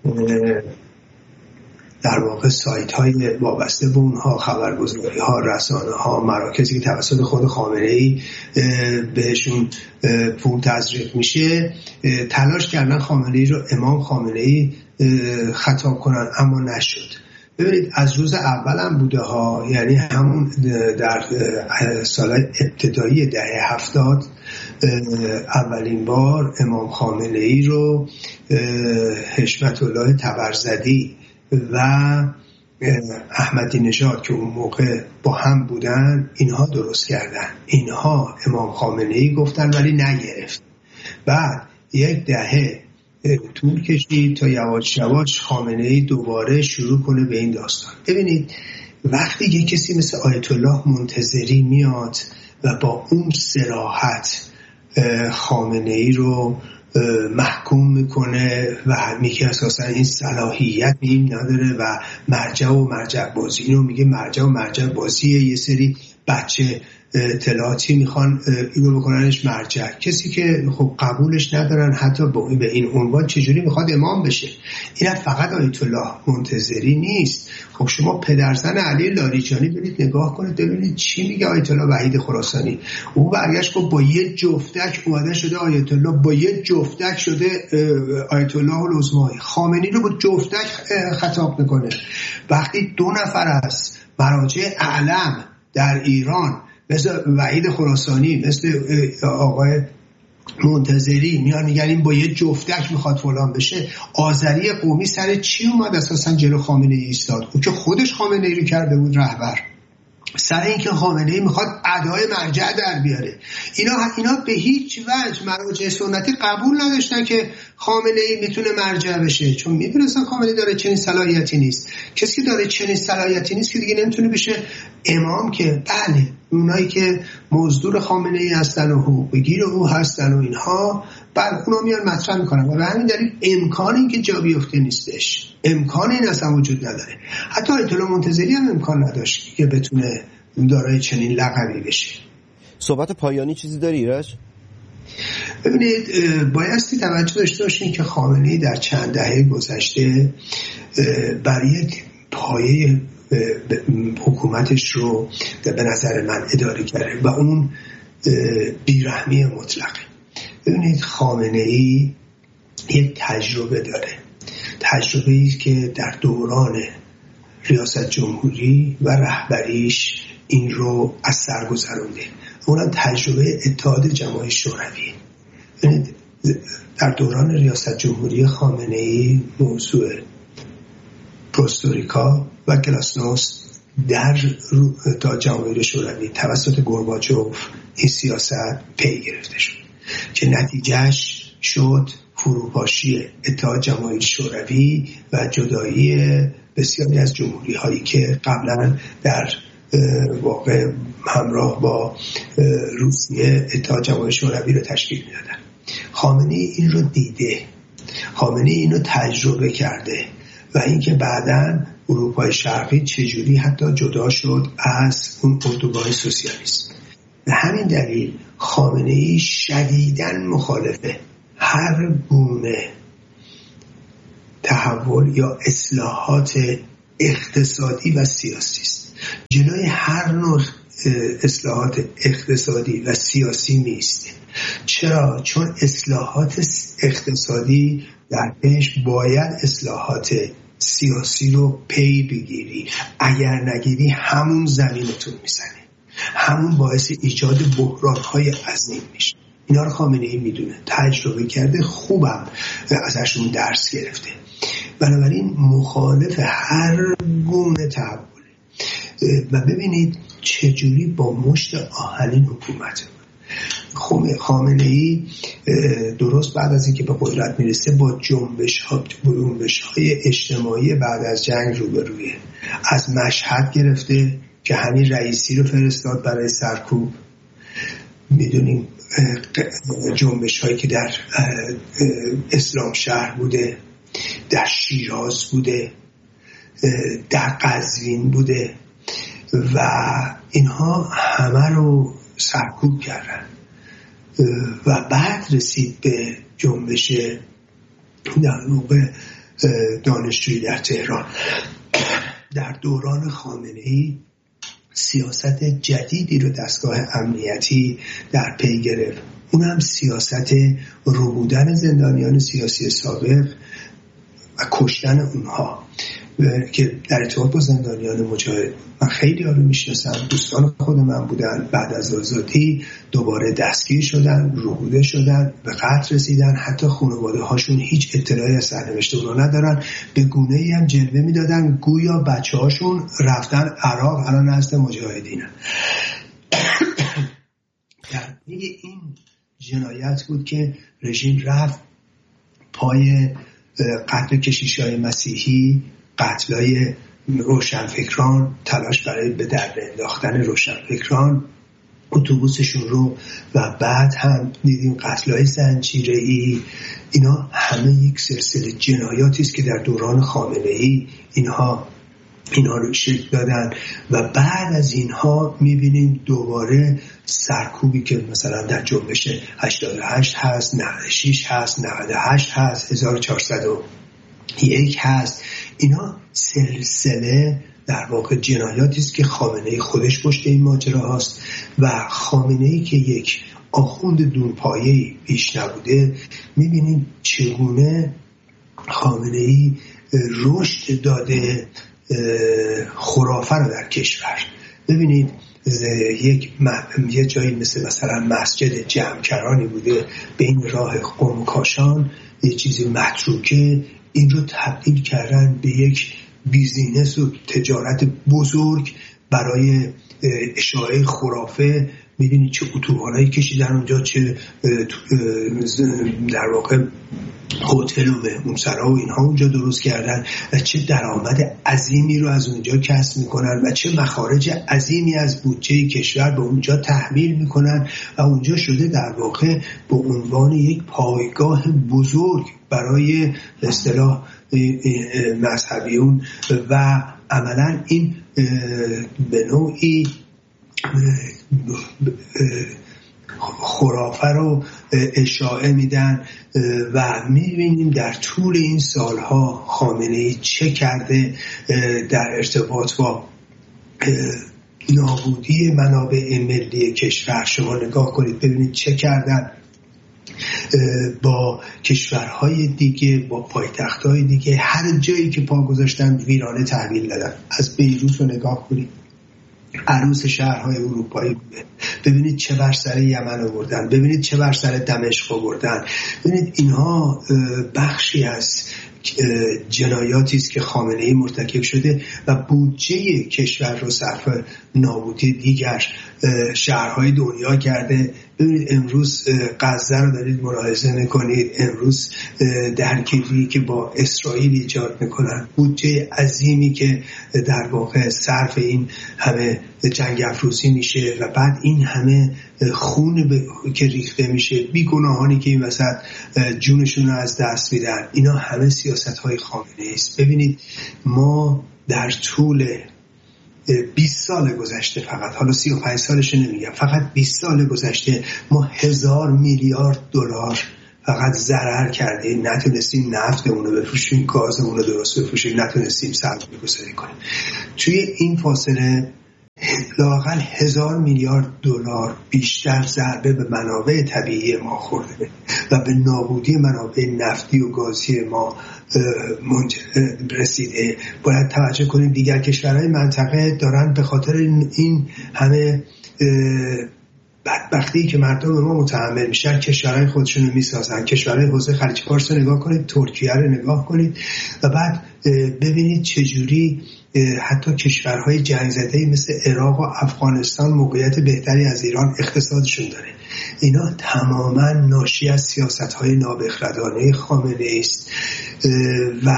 در واقع سایت های وابسته به اونها، خبرگزاری ها، رسانه ها، مراکزی که توسط خود خامنه‌ای بهشون پول تزریق میشه تلاش کردن خامنه‌ای رو امام خامنه‌ای خطاب کنن، اما نشد. ببینید از روز اول هم بوده ها، یعنی همون در سال ابتدایی دهه 70 اولین بار امام خامنه‌ای رو حشمت الله طبرزدی و احمدی نژاد که اون موقع با هم بودن اینها درست کردن. اینها امام خامنه‌ای گفتن ولی نگرفت. بعد یک دهه طول کشید تا یواش یواش خامنه‌ای دوباره شروع کنه به این داستان. ببینید وقتی یک کسی مثل آیت الله منتظری میاد و با اون صراحت خامنه‌ای رو محکوم میکنه و میگه اساسا این صلاحیت این نداره و مرجع بازی، اینو میگه مرجع بازیه، یه سری بچه اطلاعاتی میخوان اینو بکننش مرجع. کسی که خب قبولش ندارن حتی به این عنوان چجوری میخواد امام بشه؟ این فقط آیت الله منتظری نیست. خب شما پدرزن علی لاریجانی برید نگاه کنید ببینید چی میگه آیت الله وحید خراسانی. او برگشت گفت با یه جفتک اومده شده آیت الله، با یه جفتک شده آیت الله العظمایی. خامنه‌ای رو با جفتک خطاب میکنه. وقتی دو نفر از مراجع اعلم در ایران مثل وحید خراسانی، مثل آقای منتظری میان میگن این با یه جفتک میخواد فلان بشه، آذری قومی سر چی اومد اساسا جلو خامنه‌ای ایستاد؟ او که خودش خامنه‌ای رو کرده بود رهبر، سر اینکه خامنه‌ای میخواد ادای مرجع در بیاره. اینا به هیچ وجه مراجع سنتی قبول نداشتن که خامنه‌ای میتونه مرجع بشه، چون میدونستن خامنه‌ای داره چنین صلاحیتی نیست. کسی که داره چنین صلاحیتی نیست که دیگه نمیتونه بشه امام. که بله اونایی که مزدور خامنه‌ای هستن و حقوق‌گیر او هستن و اینها بله اونا میان مطرح میکنن و به همین دلیل امکان این که جا بیفته نیستش، امکان این اصلا وجود نداره. حتی آیت الله منتظری هم امکان نداشت که بتونه دارای چنین لقبی بشه. صحبت پایانی چیزی داری ایرج؟ ببینید بایستی توجه داشته باشین که خامنه‌ای در چند دهه گذشته بر یک پایه حکومتش رو به نظر من اداره کرده و اون بیرحمی مطلقه. ببینید خامنه‌ای یک تجربه داره، تجربه‌ای که در دوران ریاست جمهوری و رهبریش این رو از سر گذرونده. اونم تجربه اتحاد جماهیر شوروی. ببینید در دوران ریاست جمهوری خامنه‌ای موضوع پروستوریکا و گلاسنوست در اتحاد جماهیر شوروی توسط گورباچوف این سیاست پی گرفته شد که نتیجهش شد فروپاشی اتحاد جماهیر شوروی و جدایی بسیاری از جمهوری هایی که قبلا در واقع همراه با روسیه اتحاد جماهیر شوروی رو تشکیل میدادن. خامنه‌ای این رو دیده، خامنه‌ای این رو تجربه کرده و اینکه بعداً اروپای شرقی چجوری حتی جدا شد از اون اردوگاه سوسیالیست. به همین دلیل خامنه‌ای شدیداً مخالفه هر گونه تحول یا اصلاحات اقتصادی و سیاسی است. جلوی هر نوع اصلاحات اقتصادی و سیاسی نیست. چرا؟ چون اصلاحات اقتصادی در پیش باید اصلاحات سیاسی رو پی بگیری، اگر نگیری همون زمینتون میزنه، همون باعث ایجاد بحران‌های عظیم میشه. اینا رو خامنه‌ای میدونه، تجربه کرده، خوبم ازشون درس گرفته. بنابراین مخالف هر گونه تحوله و ببینید چجوری با مشت آهنین حکومت خامنه‌ای درست بعد از اینکه به قدرت میرسه با جنبش‌های اجتماعی بعد از جنگ روبرویه. از مشهد گرفته که همین رئیسی رو فرستاد برای سرکوب، میدونیم جنبش‌هایی که در اسلام شهر بوده، در شیراز بوده، در قزوین بوده و اینها همه رو سرکوب کردن و بعد رسید به جنبش در موقع دانشجویی در تهران. در دوران خامنه‌ای سیاست جدیدی رو دستگاه امنیتی در پی گرفت، اونم سیاست ربودن زندانیان سیاسی سابق و کشتن اونها که در ارتباط با زندانیان مجاهد. من خیلی ها رو میشناسم، دوستان خود من بودن، بعد از آزادی دوباره دستگیر شدن، ربوده شدن، به قتل رسیدن، حتی خانواده هاشون هیچ اطلاعی از سرنوشت اونا ندارن، به گونه‌ای هم جلوه میدادن گویا بچه هاشون رفتن عراق، الان نزد مجاهدینن. در این جنایت بود که رژیم رفت پای قتل کشیش‌های مسیحی، قتلای روشنفکران، تلاش برای به درد انداختن روشنفکران، اتوبوسشون رو، و بعد هم دیدیم قتلای زنجیره‌ای. اینا همه یک سلسله جنایاتی است که در دوران خامنه‌ای اینها رو شکل دادن و بعد از اینها میبینیم دوباره سرکوبی که مثلا در جنبش 88 هست، 96 هست، 98 هست، 1401 هست. اینا سلسله در واقع جنایاتی است که خامنه‌ای خودش پشت این ماجرا هست و خامنه‌ای که یک آخوند دونپایه‌ای پیش نبوده. میبینیم چگونه خامنه‌ای رشد داده خرافه رو در کشور. ببینید یه جایی مثلا مسجد جمع‌کرانی بوده بین راه قم کاشان، یه چیزی متروکه، این رو تبدیل کردن به یک بیزینس و تجارت بزرگ برای اشاعه خرافه. میدونید چه اتوبانایی کشیدن اونجا، چه در واقع هتل و مهمونسرا و اینها اونجا درست کردن و چه درآمد عظیمی رو از اونجا کسب میکنن و چه مخارج عظیمی از بودجه کشور به اونجا تحمیل میکنن و اونجا شده در واقع به عنوان یک پایگاه بزرگ برای اصطلاح مذهبیون و عملا این به نوعی خرافه رو اشاعه میدن و میبینیم در طول این سالها خامنه‌ای چه کرده در ارتباط با نابودی منابع ملی کشور. شما نگاه کنید ببینید چه کردن با کشورهای دیگه، با پایتختهای دیگه، هر جایی که پا گذاشتن ویرانه تحویل دادن. از بیروت رو نگاه کنید، عروس شهرهای اروپایی بوده. ببینید چه بر سر یمن آوردن، ببینید چه بر سر دمشق آوردن. ببینید اینها بخشی از جنایاتی است که خامنه‌ای مرتکب شده و بودجه کشور رو صرف نابودی دیگر شهرهای دنیا کرده. ببینید امروز غزه رو دارید ملاحظه میکنید، امروز درگیری که با اسرائیل ایجاد میکنن، بودجه عظیمی که در واقع صرف این همه جنگ افروزی میشه و بعد این همه خون که ریخته میشه، بیگناهانی که این وسط جونشون رو از دست میدن، اینا همه سیاست‌های خامنه‌ای است. ببینید ما در طول 20 سال گذشته، فقط حالا 35 سالش نمیگم، فقط 20 سال گذشته ما 1000 میلیارد دلار فقط ضرر کردیم. نتونستیم نفتمون رو بفروشیم، گازمون رو درست بفروشیم، نتونستیم سرمایه گذاری کنیم. توی این فاصله لااقل 1000 میلیارد دلار بیشتر ضربه به منابع طبیعی ما خورده و به نابودی منابع نفتی و گازی ما رسیده. باید توجه کنیم دیگر کشورهای منطقه دارن به خاطر این همه بدبختی که مردم ما متحمل میشن کشورهای خودشون رو میسازن. کشورهای حوزه خلیج فارس رو نگاه کنید، ترکیه رو نگاه کنید و بعد ببینید چجوری حتی کشورهای جنگ زده مثل عراق و افغانستان موقعیت بهتری از ایران اقتصادشون داره. اینا تماما ناشی از سیاست‌های نابخردانه خامنه‌ای است و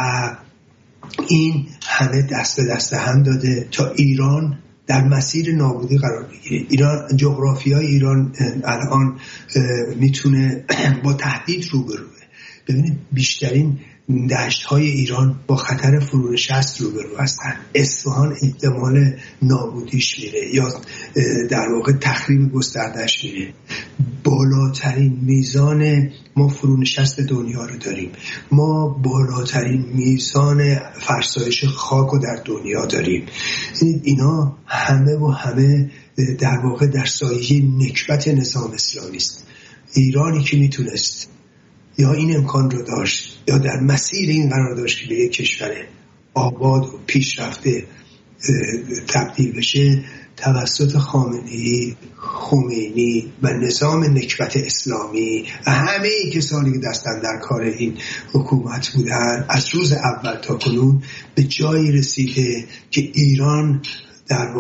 این همه دست به دست هم داده تا ایران در مسیر نابودی قرار بگیره. ایران، جغرافیای ایران الان میتونه با تهدید روبروه. ببینید بیشترین دشت‌های ایران با خطر فرونشست روبرو هستند. اصفهان احتمال نابودیش میره یا در واقع تخریب گستردهش میره. بالاترین میزان ما فرونشست دنیا رو داریم. ما بالاترین میزان فرسایش خاک رو در دنیا داریم. اینا همه و همه در واقع در سایه نکبت نظام اسلامی است. ایرانی که میتونست یا این امکان رو داشت یا در مسیر این قرار داشت که به یک کشور آباد و پیشرفته تبدیل بشه، توسط خامنه‌ای، خمینی و نظام نکبت اسلامی و همه کسانی که دستن در کار این حکومت بودن از روز اول تا کنون به جایی رسیده که ایران در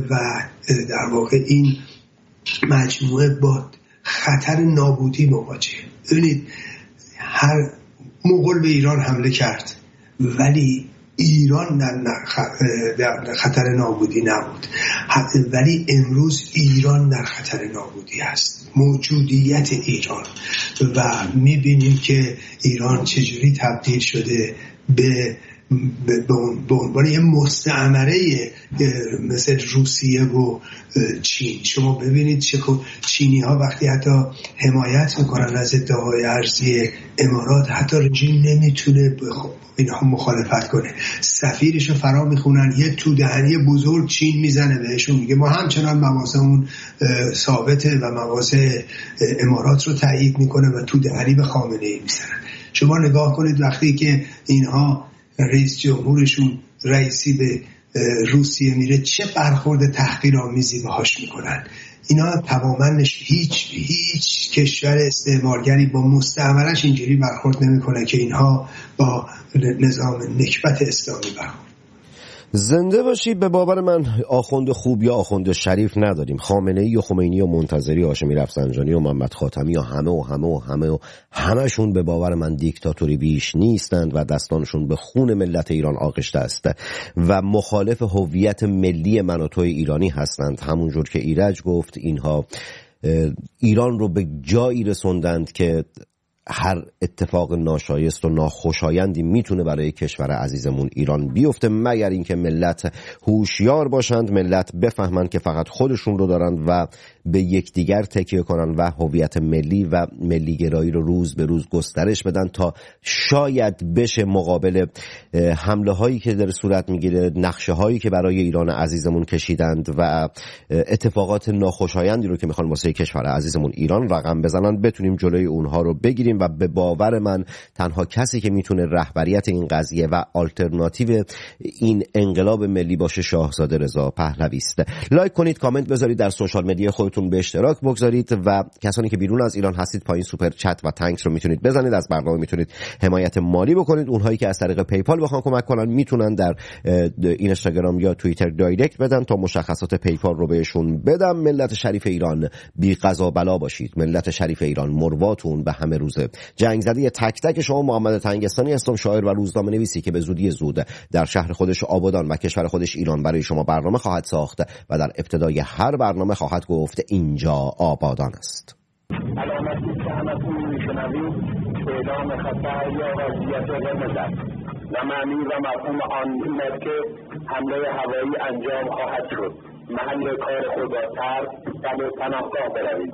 واقع این مجموعه با خطر نابودی مواجهه. ببینید هر مغول به ایران حمله کرد ولی ایران در خطر نابودی نبود، ولی امروز ایران در خطر نابودی است، موجودیت ایران. و میبینیم که ایران چجوری تبدیل شده به عنوان یه مستعمره مثل روسیه و چین. شما ببینید چینی ها وقتی حتی حمایت میکنن از ادعاهای ارضی امارات، حتی رژیم نمیتونه اینها مخالفت کنه. سفیرشو فرا میخونن، یه تو دهنی بزرگ چین میزنه بهشون، میگه ما همچنان موازمون ثابته و مواضع امارات رو تایید میکنه و تو دهنی به خامنه‌ای میزنن. شما نگاه کنید وقتی که اینها رئیس جمهورشون رئیسی به روسیه میره چه برخورد تحقیرآمیزی باهاش میکنن. اینا تماما هیچ کشور استعمارگری با مستعمرش اینجوری برخورد نمیکنه که اینها با نظام نکبت اسلامی برخورد. زنده باشی. به باور من آخوند خوب یا آخوند شریف نداریم. خامنه‌ای و خمینی و منتظری، هاشمی رفسنجانی و محمد خاتمی و همه‌شون به باور من دیکتاتوری بیش نیستند و دستانشون به خون ملت ایران آغشته است و مخالف هویت ملی من و توی ایرانی هستند. همونجور که ایرج گفت، اینها ایران رو به جایی رسوندند که هر اتفاق ناشایست و ناخوشایندی میتونه برای کشور عزیزمون ایران بیفته، مگر اینکه ملت هوشیار باشند، ملت بفهمند که فقط خودشون رو دارند و به یکدیگر تکیه کنن و هویت ملی و ملی گرایی رو روز به روز گسترش بدن تا شاید بشه مقابل حمله هایی که در صورت میگیره، نقشه هایی که برای ایران عزیزمون کشیدند و اتفاقات ناخوشایندی رو که میخوان واسه کشور عزیزمون ایران رقم بزنن، بتونیم جلوی اونها رو بگیریم و به باور من تنها کسی که میتونه رهبریت این قضیه و آلترناتیو این انقلاب ملی باشه شاهزاده رضا پهلوی است. لایک کنید، کامنت بذارید، در سوشال مدیا خودتون به اشتراک بگذارید و کسانی که بیرون از ایران هستید پایین سوپر چت و تانکس رو میتونید بزنید. از برنامه میتونید حمایت مالی بکنید. اونهایی که از طریق پیپال بخوان کمک کنن میتونن در اینستاگرام یا توییتر دایرکت بدن تا مشخصات پیپال رو بهشون بدم. ملت شریف ایران بی قضا بلا باشید. ملت شریف ایران مرواتون به همه روزه. جنگ زده تک تک شما. محمد تنگستانی هستم، شاعر و روزنامه نویسی که به زودی زود در شهر خودش آبادان و کشور خودش ایران برای شما برنامه خواهد ساخت و در ابتدای هر برنامه خواهد گفت اینجا آبادان است. علامتی که همتون میشنوید اعلام خطر یا وضعیت قرمز است و معنی و مفهوم آن این است که حمله هوایی انجام خواهد شد. محل کار خود را ترک و به پناهگاه بروید.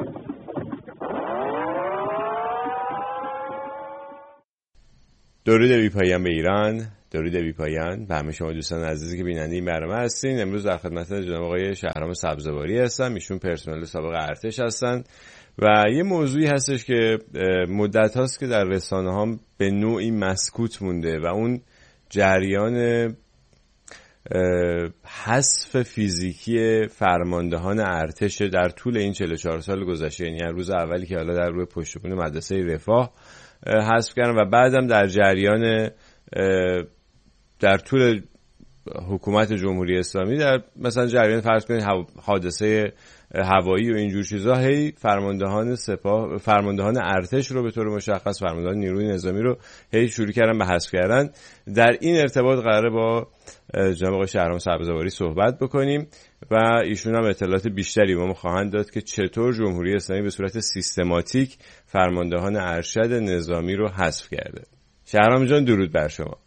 درود بی پایان به ایران، درود بی پایان به همه شما دوستان عزیزی که بیننده این برنامه هستین. امروز در خدمت جناب آقای شهرام سبزواری هستم. ایشون پرسنل سابق ارتش هستن و یه موضوعی هستش که مدت هاست که در رسانه ها به نوعی مسکوت مونده و اون جریان حذف فیزیکی فرماندهان ارتش در طول این 44 سال گذشته، یعنی روز اولی که حالا در روی پشتبون مدرسه رفاه حذف کردن و بعدم در جریان در طول حکومت جمهوری اسلامی در مثلا جریان فرض کنید حادثه هوایی و اینجور چیزا، هی فرماندهان سپاه، فرماندهان ارتش رو به طور مشخص فرماندهان نیروی نظامی رو هی شروع کردن به حذف کردن. در این ارتباط قراره با جناب آقای شهرام سبزواری صحبت بکنیم و ایشون هم اطلاعات بیشتری به ما خواهند داد که چطور جمهوری اسلامی به صورت سیستماتیک فرماندهان ارشد نظامی رو حذف کرده. شهرام جان درود بر شما.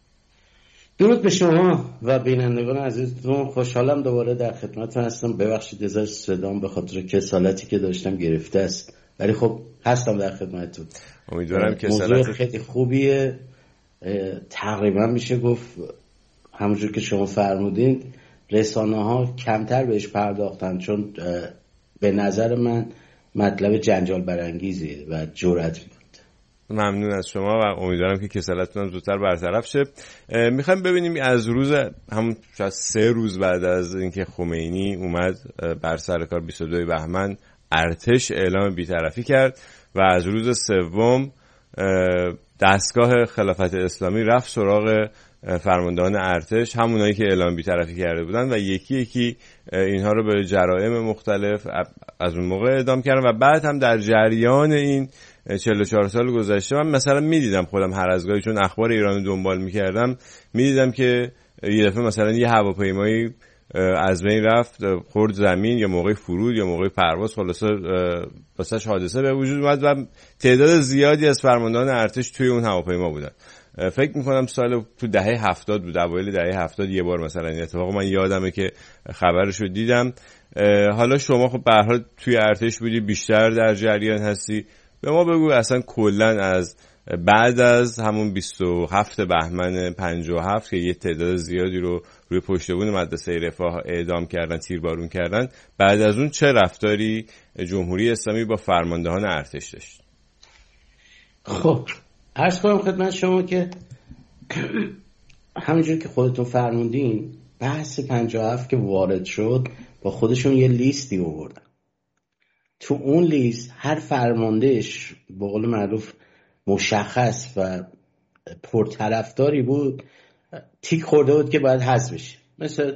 درود به شما و بینندگان عزیزتون. خوشحالم دوباره در خدمتتون هستم. ببخشید ازش صدام به خاطر کسالتی که داشتم گرفته است، ولی خب هستم در خدمتتون. امیدوارم کسالت موضوع خیلی خوبیه. تقریبا میشه گفت همونجور که شما فرمودین رسانه ها کمتر بهش پرداختن، چون به نظر من مطلب جنجال برانگیزیه و جرأت میکنه. ممنون از شما و امیدوارم که کسالتتون هم زودتر برطرف شه. میخوایم ببینیم از روز همون شاید 3 روز بعد از اینکه خمینی اومد بر سر کار 22 بهمن ارتش اعلام بی‌طرفی کرد و از روز سوم دستگاه خلافت اسلامی رفت سراغ فرماندهان ارتش، همونایی که اعلام بی‌طرفی کرده بودن و یکی یکی اینها رو به جرائم مختلف از اون موقع اعدام کردن و بعد هم در جریان این 44 سال گذشته من مثلا میدیدم خودم هر از گاهی، چون اخبار ایران رو دنبال میکردم، میدیدم که یه دفعه مثلا یه هواپیمایی از بین رفت، خورد زمین یا موقع فرود یا موقع پرواز، خلاصه واسش حادثه به وجود اومد و تعداد زیادی از فرماندهان ارتش توی اون هواپیما بودن. فکر میکنم سال تو دهه 70 بود، اوایل دهه 70 یه بار مثلا این اتفاق من یادمه که خبرشو دیدم. حالا شما خب به هر حال توی ارتش بودی، بیشتر در جریان هستی، به ما بگو اصلا کلا از بعد از همون 27 بهمن 57 که یه تعداد زیادی رو روی پشتبون مدرسه رفاه اعدام کردن، تیربارون کردن، بعد از اون چه رفتاری جمهوری اسلامی با فرماندهان ارتش داشت؟ خب عرض کنم خدمت شما که همینجور که خودتون فرمودین بحث 57 که وارد شد با خودشون یه لیستی آوردن. تو اون لیست هر فرماندهش به قول معروف مشخص و پرطرفداری بود، تیک خورده بود که باید حذف بشه. مثل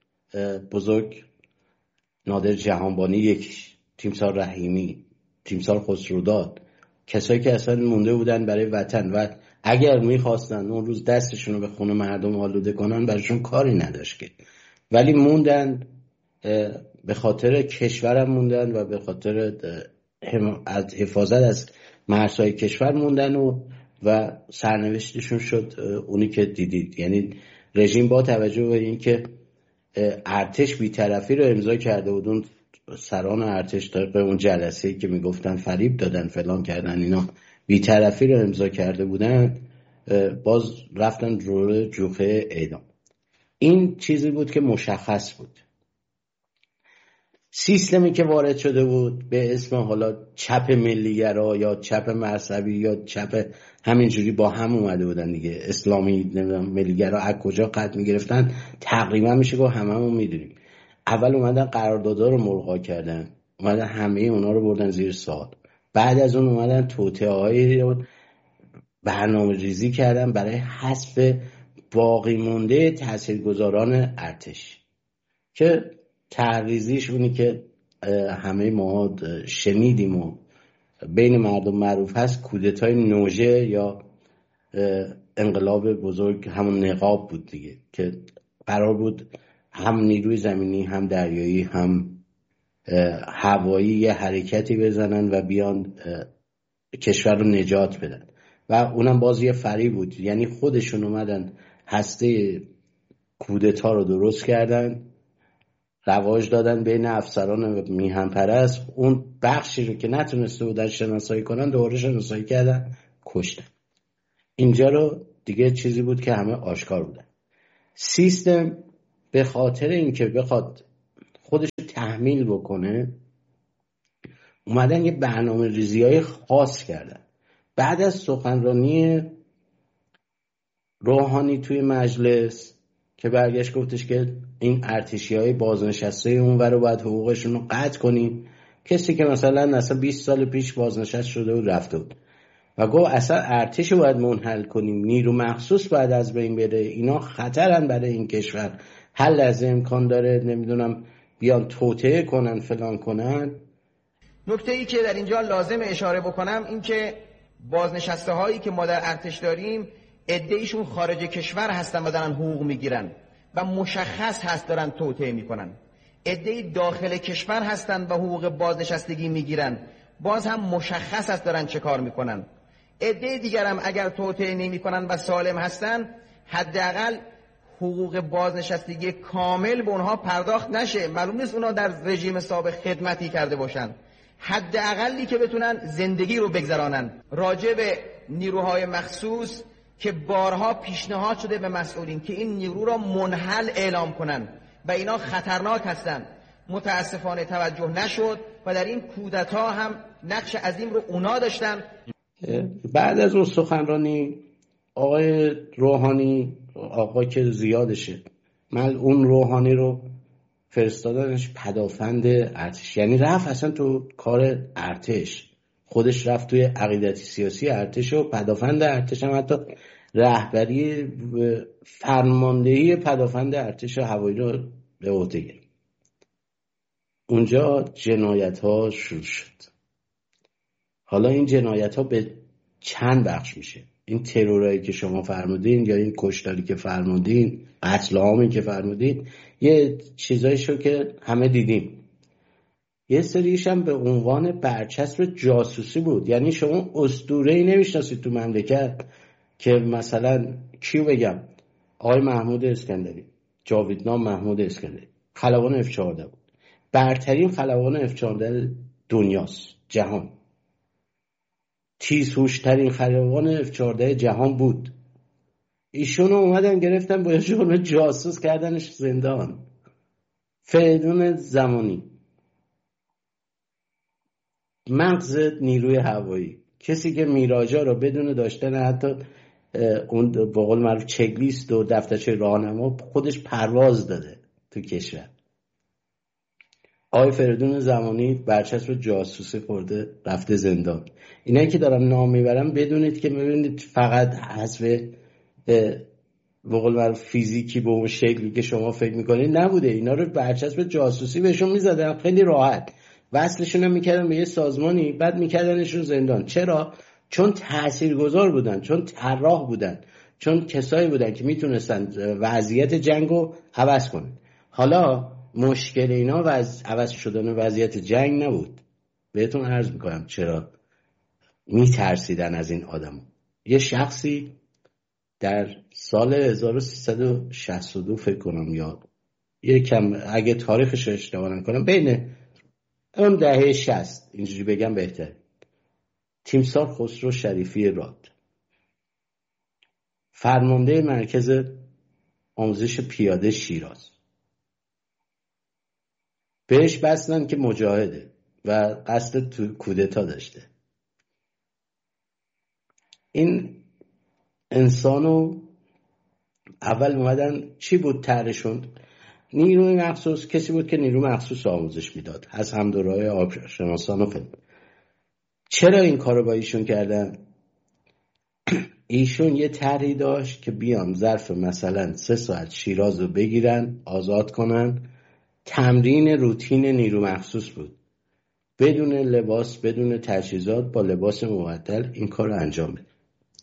بزرگ نادر جهانبانی یکیش، تیمسار رحیمی، تیمسار خسروداد، کسایی که اصلا مونده بودن برای وطن و اگر میخواستن اون روز دستشون رو به خون مردم آلوده کنن براشون کاری نداشت که، ولی موندن، به خاطر کشورم موندن و به خاطر از حفاظت از مرزهای کشور موندن و سرنوشتشون شد اونی که دیدید. یعنی رژیم با توجه به این که ارتش بی‌طرفی رو امضا کرده بود، اون سران ارتش طبق اون جلسه‌ای که میگفتن فریب دادن فلان کردن، اینا بی‌طرفی رو امضا کرده بودن، باز رفتن رو جوخه اعدام. این چیزی بود که مشخص بود. سیستمی که وارد شده بود به اسم حالا چپ ملیگرا یا چپ مذهبی یا چپ همینجوری با هم اومده بودن دیگه، اسلامی نمیدونم ملیگرا از کجا قد میگرفتن تقریبا میشه گفت هممون میدونیم. اول اومدن قراردادها رو ملغا کردن، اومدن همه اونا رو بردن زیر سوال. بعد از اون اومدن توطئه‌هایی رو برنامه ریزی کردن برای حذف باقی مونده تاثیرگذاران ارتش که تعریضیش اونی که همه ما شنیدیم و بین مردم معروف هست، کودتای نوژه یا انقلاب بزرگ همون نقاب بود دیگه، که قرار بود هم نیروی زمینی هم دریایی هم هوایی یه حرکتی بزنن و بیان کشور رو نجات بدن و اونم باز یه فریب بود. یعنی خودشون اومدن هسته کودتا رو درست کردن، رواج دادن بین افسران میهن پرست، اون بخشی رو که نتونسته بودن شناسایی کنن دوباره شناسایی کردن، کشتن. اینجا رو دیگه چیزی بود که همه آشکار بودن. سیستم به خاطر اینکه بخواد خودش تحمیل بکنه اومدن یه برنامه ریزی‌های خاص کردن. بعد از سخنرانی روحانی توی مجلس که برگشت گفتش که این ارتشی‌های بازنشسته اونور رو باید حقوقشون رو قطع کنیم، کسی که مثلا 20 سال پیش بازنشسته شده و رفته بود، و گفت اصلا ارتش رو باید منحل کنیم، نیرو مخصوص باید از بین بره، اینا خطرن برای این کشور، حل از امکان داره نمیدونم بیان توطئه کنن فلان کنن. نکته ای که در اینجا لازم اشاره بکنم این که بازنشسته هایی که ما در ارتش داریم عده‌ایشون خارج کشور هستن و دارن حقوق میگیرن و مشخص هست دارن توطئه میکنن. عده‌ای داخل کشور هستن و حقوق بازنشستگی میگیرن، باز هم مشخص هست دارن چه کار میکنن. عده دیگر هم اگر توطئه نمیکنن و سالم هستن حداقل حقوق بازنشستگی کامل به اونها پرداخت نشه. معلوم نیست اونها در رژیم سابق خدمتی کرده باشن، حداقلی که بتونن زندگی رو بگذرانن. راجع به نیروهای مخصوص که بارها پیشنهاد شده به مسئولین که این نیرو را منحل اعلام کنن و اینا خطرناک هستن، متاسفانه توجه نشد و در این کودتا هم نقش عظیم رو اونا داشتن. بعد از اون سخنرانی آقای روحانی، آقا که زیادشه، اون روحانی رو فرستادنش پدافند ارتش، یعنی رفت اصلا تو کار ارتش، خودش رفت توی عقیدتی سیاسی ارتش و پدافند ارتش هم حتی رهبری فرماندهی پدافند ارتش هوایی رو به عهده گرفت. اونجا جنایت ها شروع شد. حالا این جنایت ها به چند بخش میشه. این ترورایی که شما فرمودین یا این کشتاری که فرمودین، قتل عامی که فرمودین، یه چیزایی شو که همه دیدیم. یه سریش هم به عنوان برچسب جاسوسی بود. یعنی شما اسطوره‌ای نمیشناسید تو مملکت که مثلا کیو بگم، آقای محمود اسکندری، جاویدنام محمود اسکندری خلبان F-14 بود، برترین خلبان F-14 دنیاست، جهان، تیزهوش‌ترین خلبان F-14 جهان بود. ایشونو اومدن گرفتن با جرم جاسوس کردنش زندان. فریدون زمانی، مغز نیروی هوایی، کسی که میراجا رو بدون داشتن حتی اون به قول معروف چک لیست و دفترچه راهنما خودش پرواز داده تو کشور. آقای فریدون زمانی برچسب جاسوسی خورده رفته زندان. اینایی که دارم نام میبرم بدونید که میبینید فقط حذف به قول معروف فیزیکی به اون شکلی که شما فکر میکنید نبوده. اینا رو برچسب جاسوسی بهشون میزدن خیلی راحت، وصلشون هم میکردن به یه سازمانی، بعد میکردنشون زندان. چرا؟ چون تاثیرگذار بودن، چون طراح بودن، چون کسایی بودن که میتونستن وضعیت جنگو عوض کنن. حالا مشکل اینا عوض شدن وضعیت جنگ نبود. بهتون عرض میکنم چرا میترسیدن از این آدم. یه شخصی در سال 1362 فکر کنم، یا یکم اگه تاریخش رو اشتباه نکنم بین اون دهه 60 اینجوری بگم بهتره، تیمسار خسرو شریفی راد، فرمانده مرکز آموزش پیاده شیراز، بهش بستن که مجاهده و قصد کودتا داشته. این انسانو اول اومدن چی بود طرحشون؟ نیروی مخصوص، کسی بود که نیروی مخصوص آموزش میداد از همدورای آبشناسان و فلان. چرا این کارو با ایشون کردن؟ ایشون یه طرحی داشت که بیان ظرف مثلا 3 ساعت شیراز رو بگیرن، آزاد کنن. تمرین روتین نیرو مخصوص بود، بدون لباس، بدون تجهیزات، با لباس معدل این کار رو انجام بده.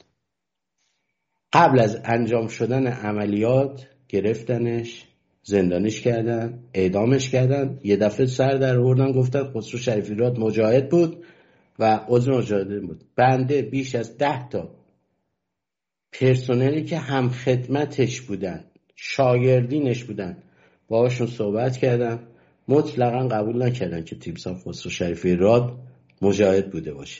قبل از انجام شدن عملیات گرفتنش، زندانیش کردن، اعدامش کردن. یه دفعه سر در آوردن گفتن خسرو شریفی راد مجاهد بود و عضو مجاهدین بود. بنده بیش از 10 تا پرسنلی که هم خدمتش بودن، شاگردینش بودن، باهاشون صحبت کردم، مطلقاً قبول نکردن که تیمسار خسرو شریفی راد مجاهد بوده باشه.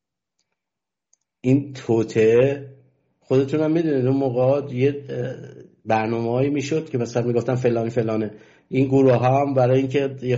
این توطئه خودتون هم میدونید اون موقع یه برنامه‌هایی میشد که مثلا میگفتن فلانی فلانه. این گروه ها هم برای اینکه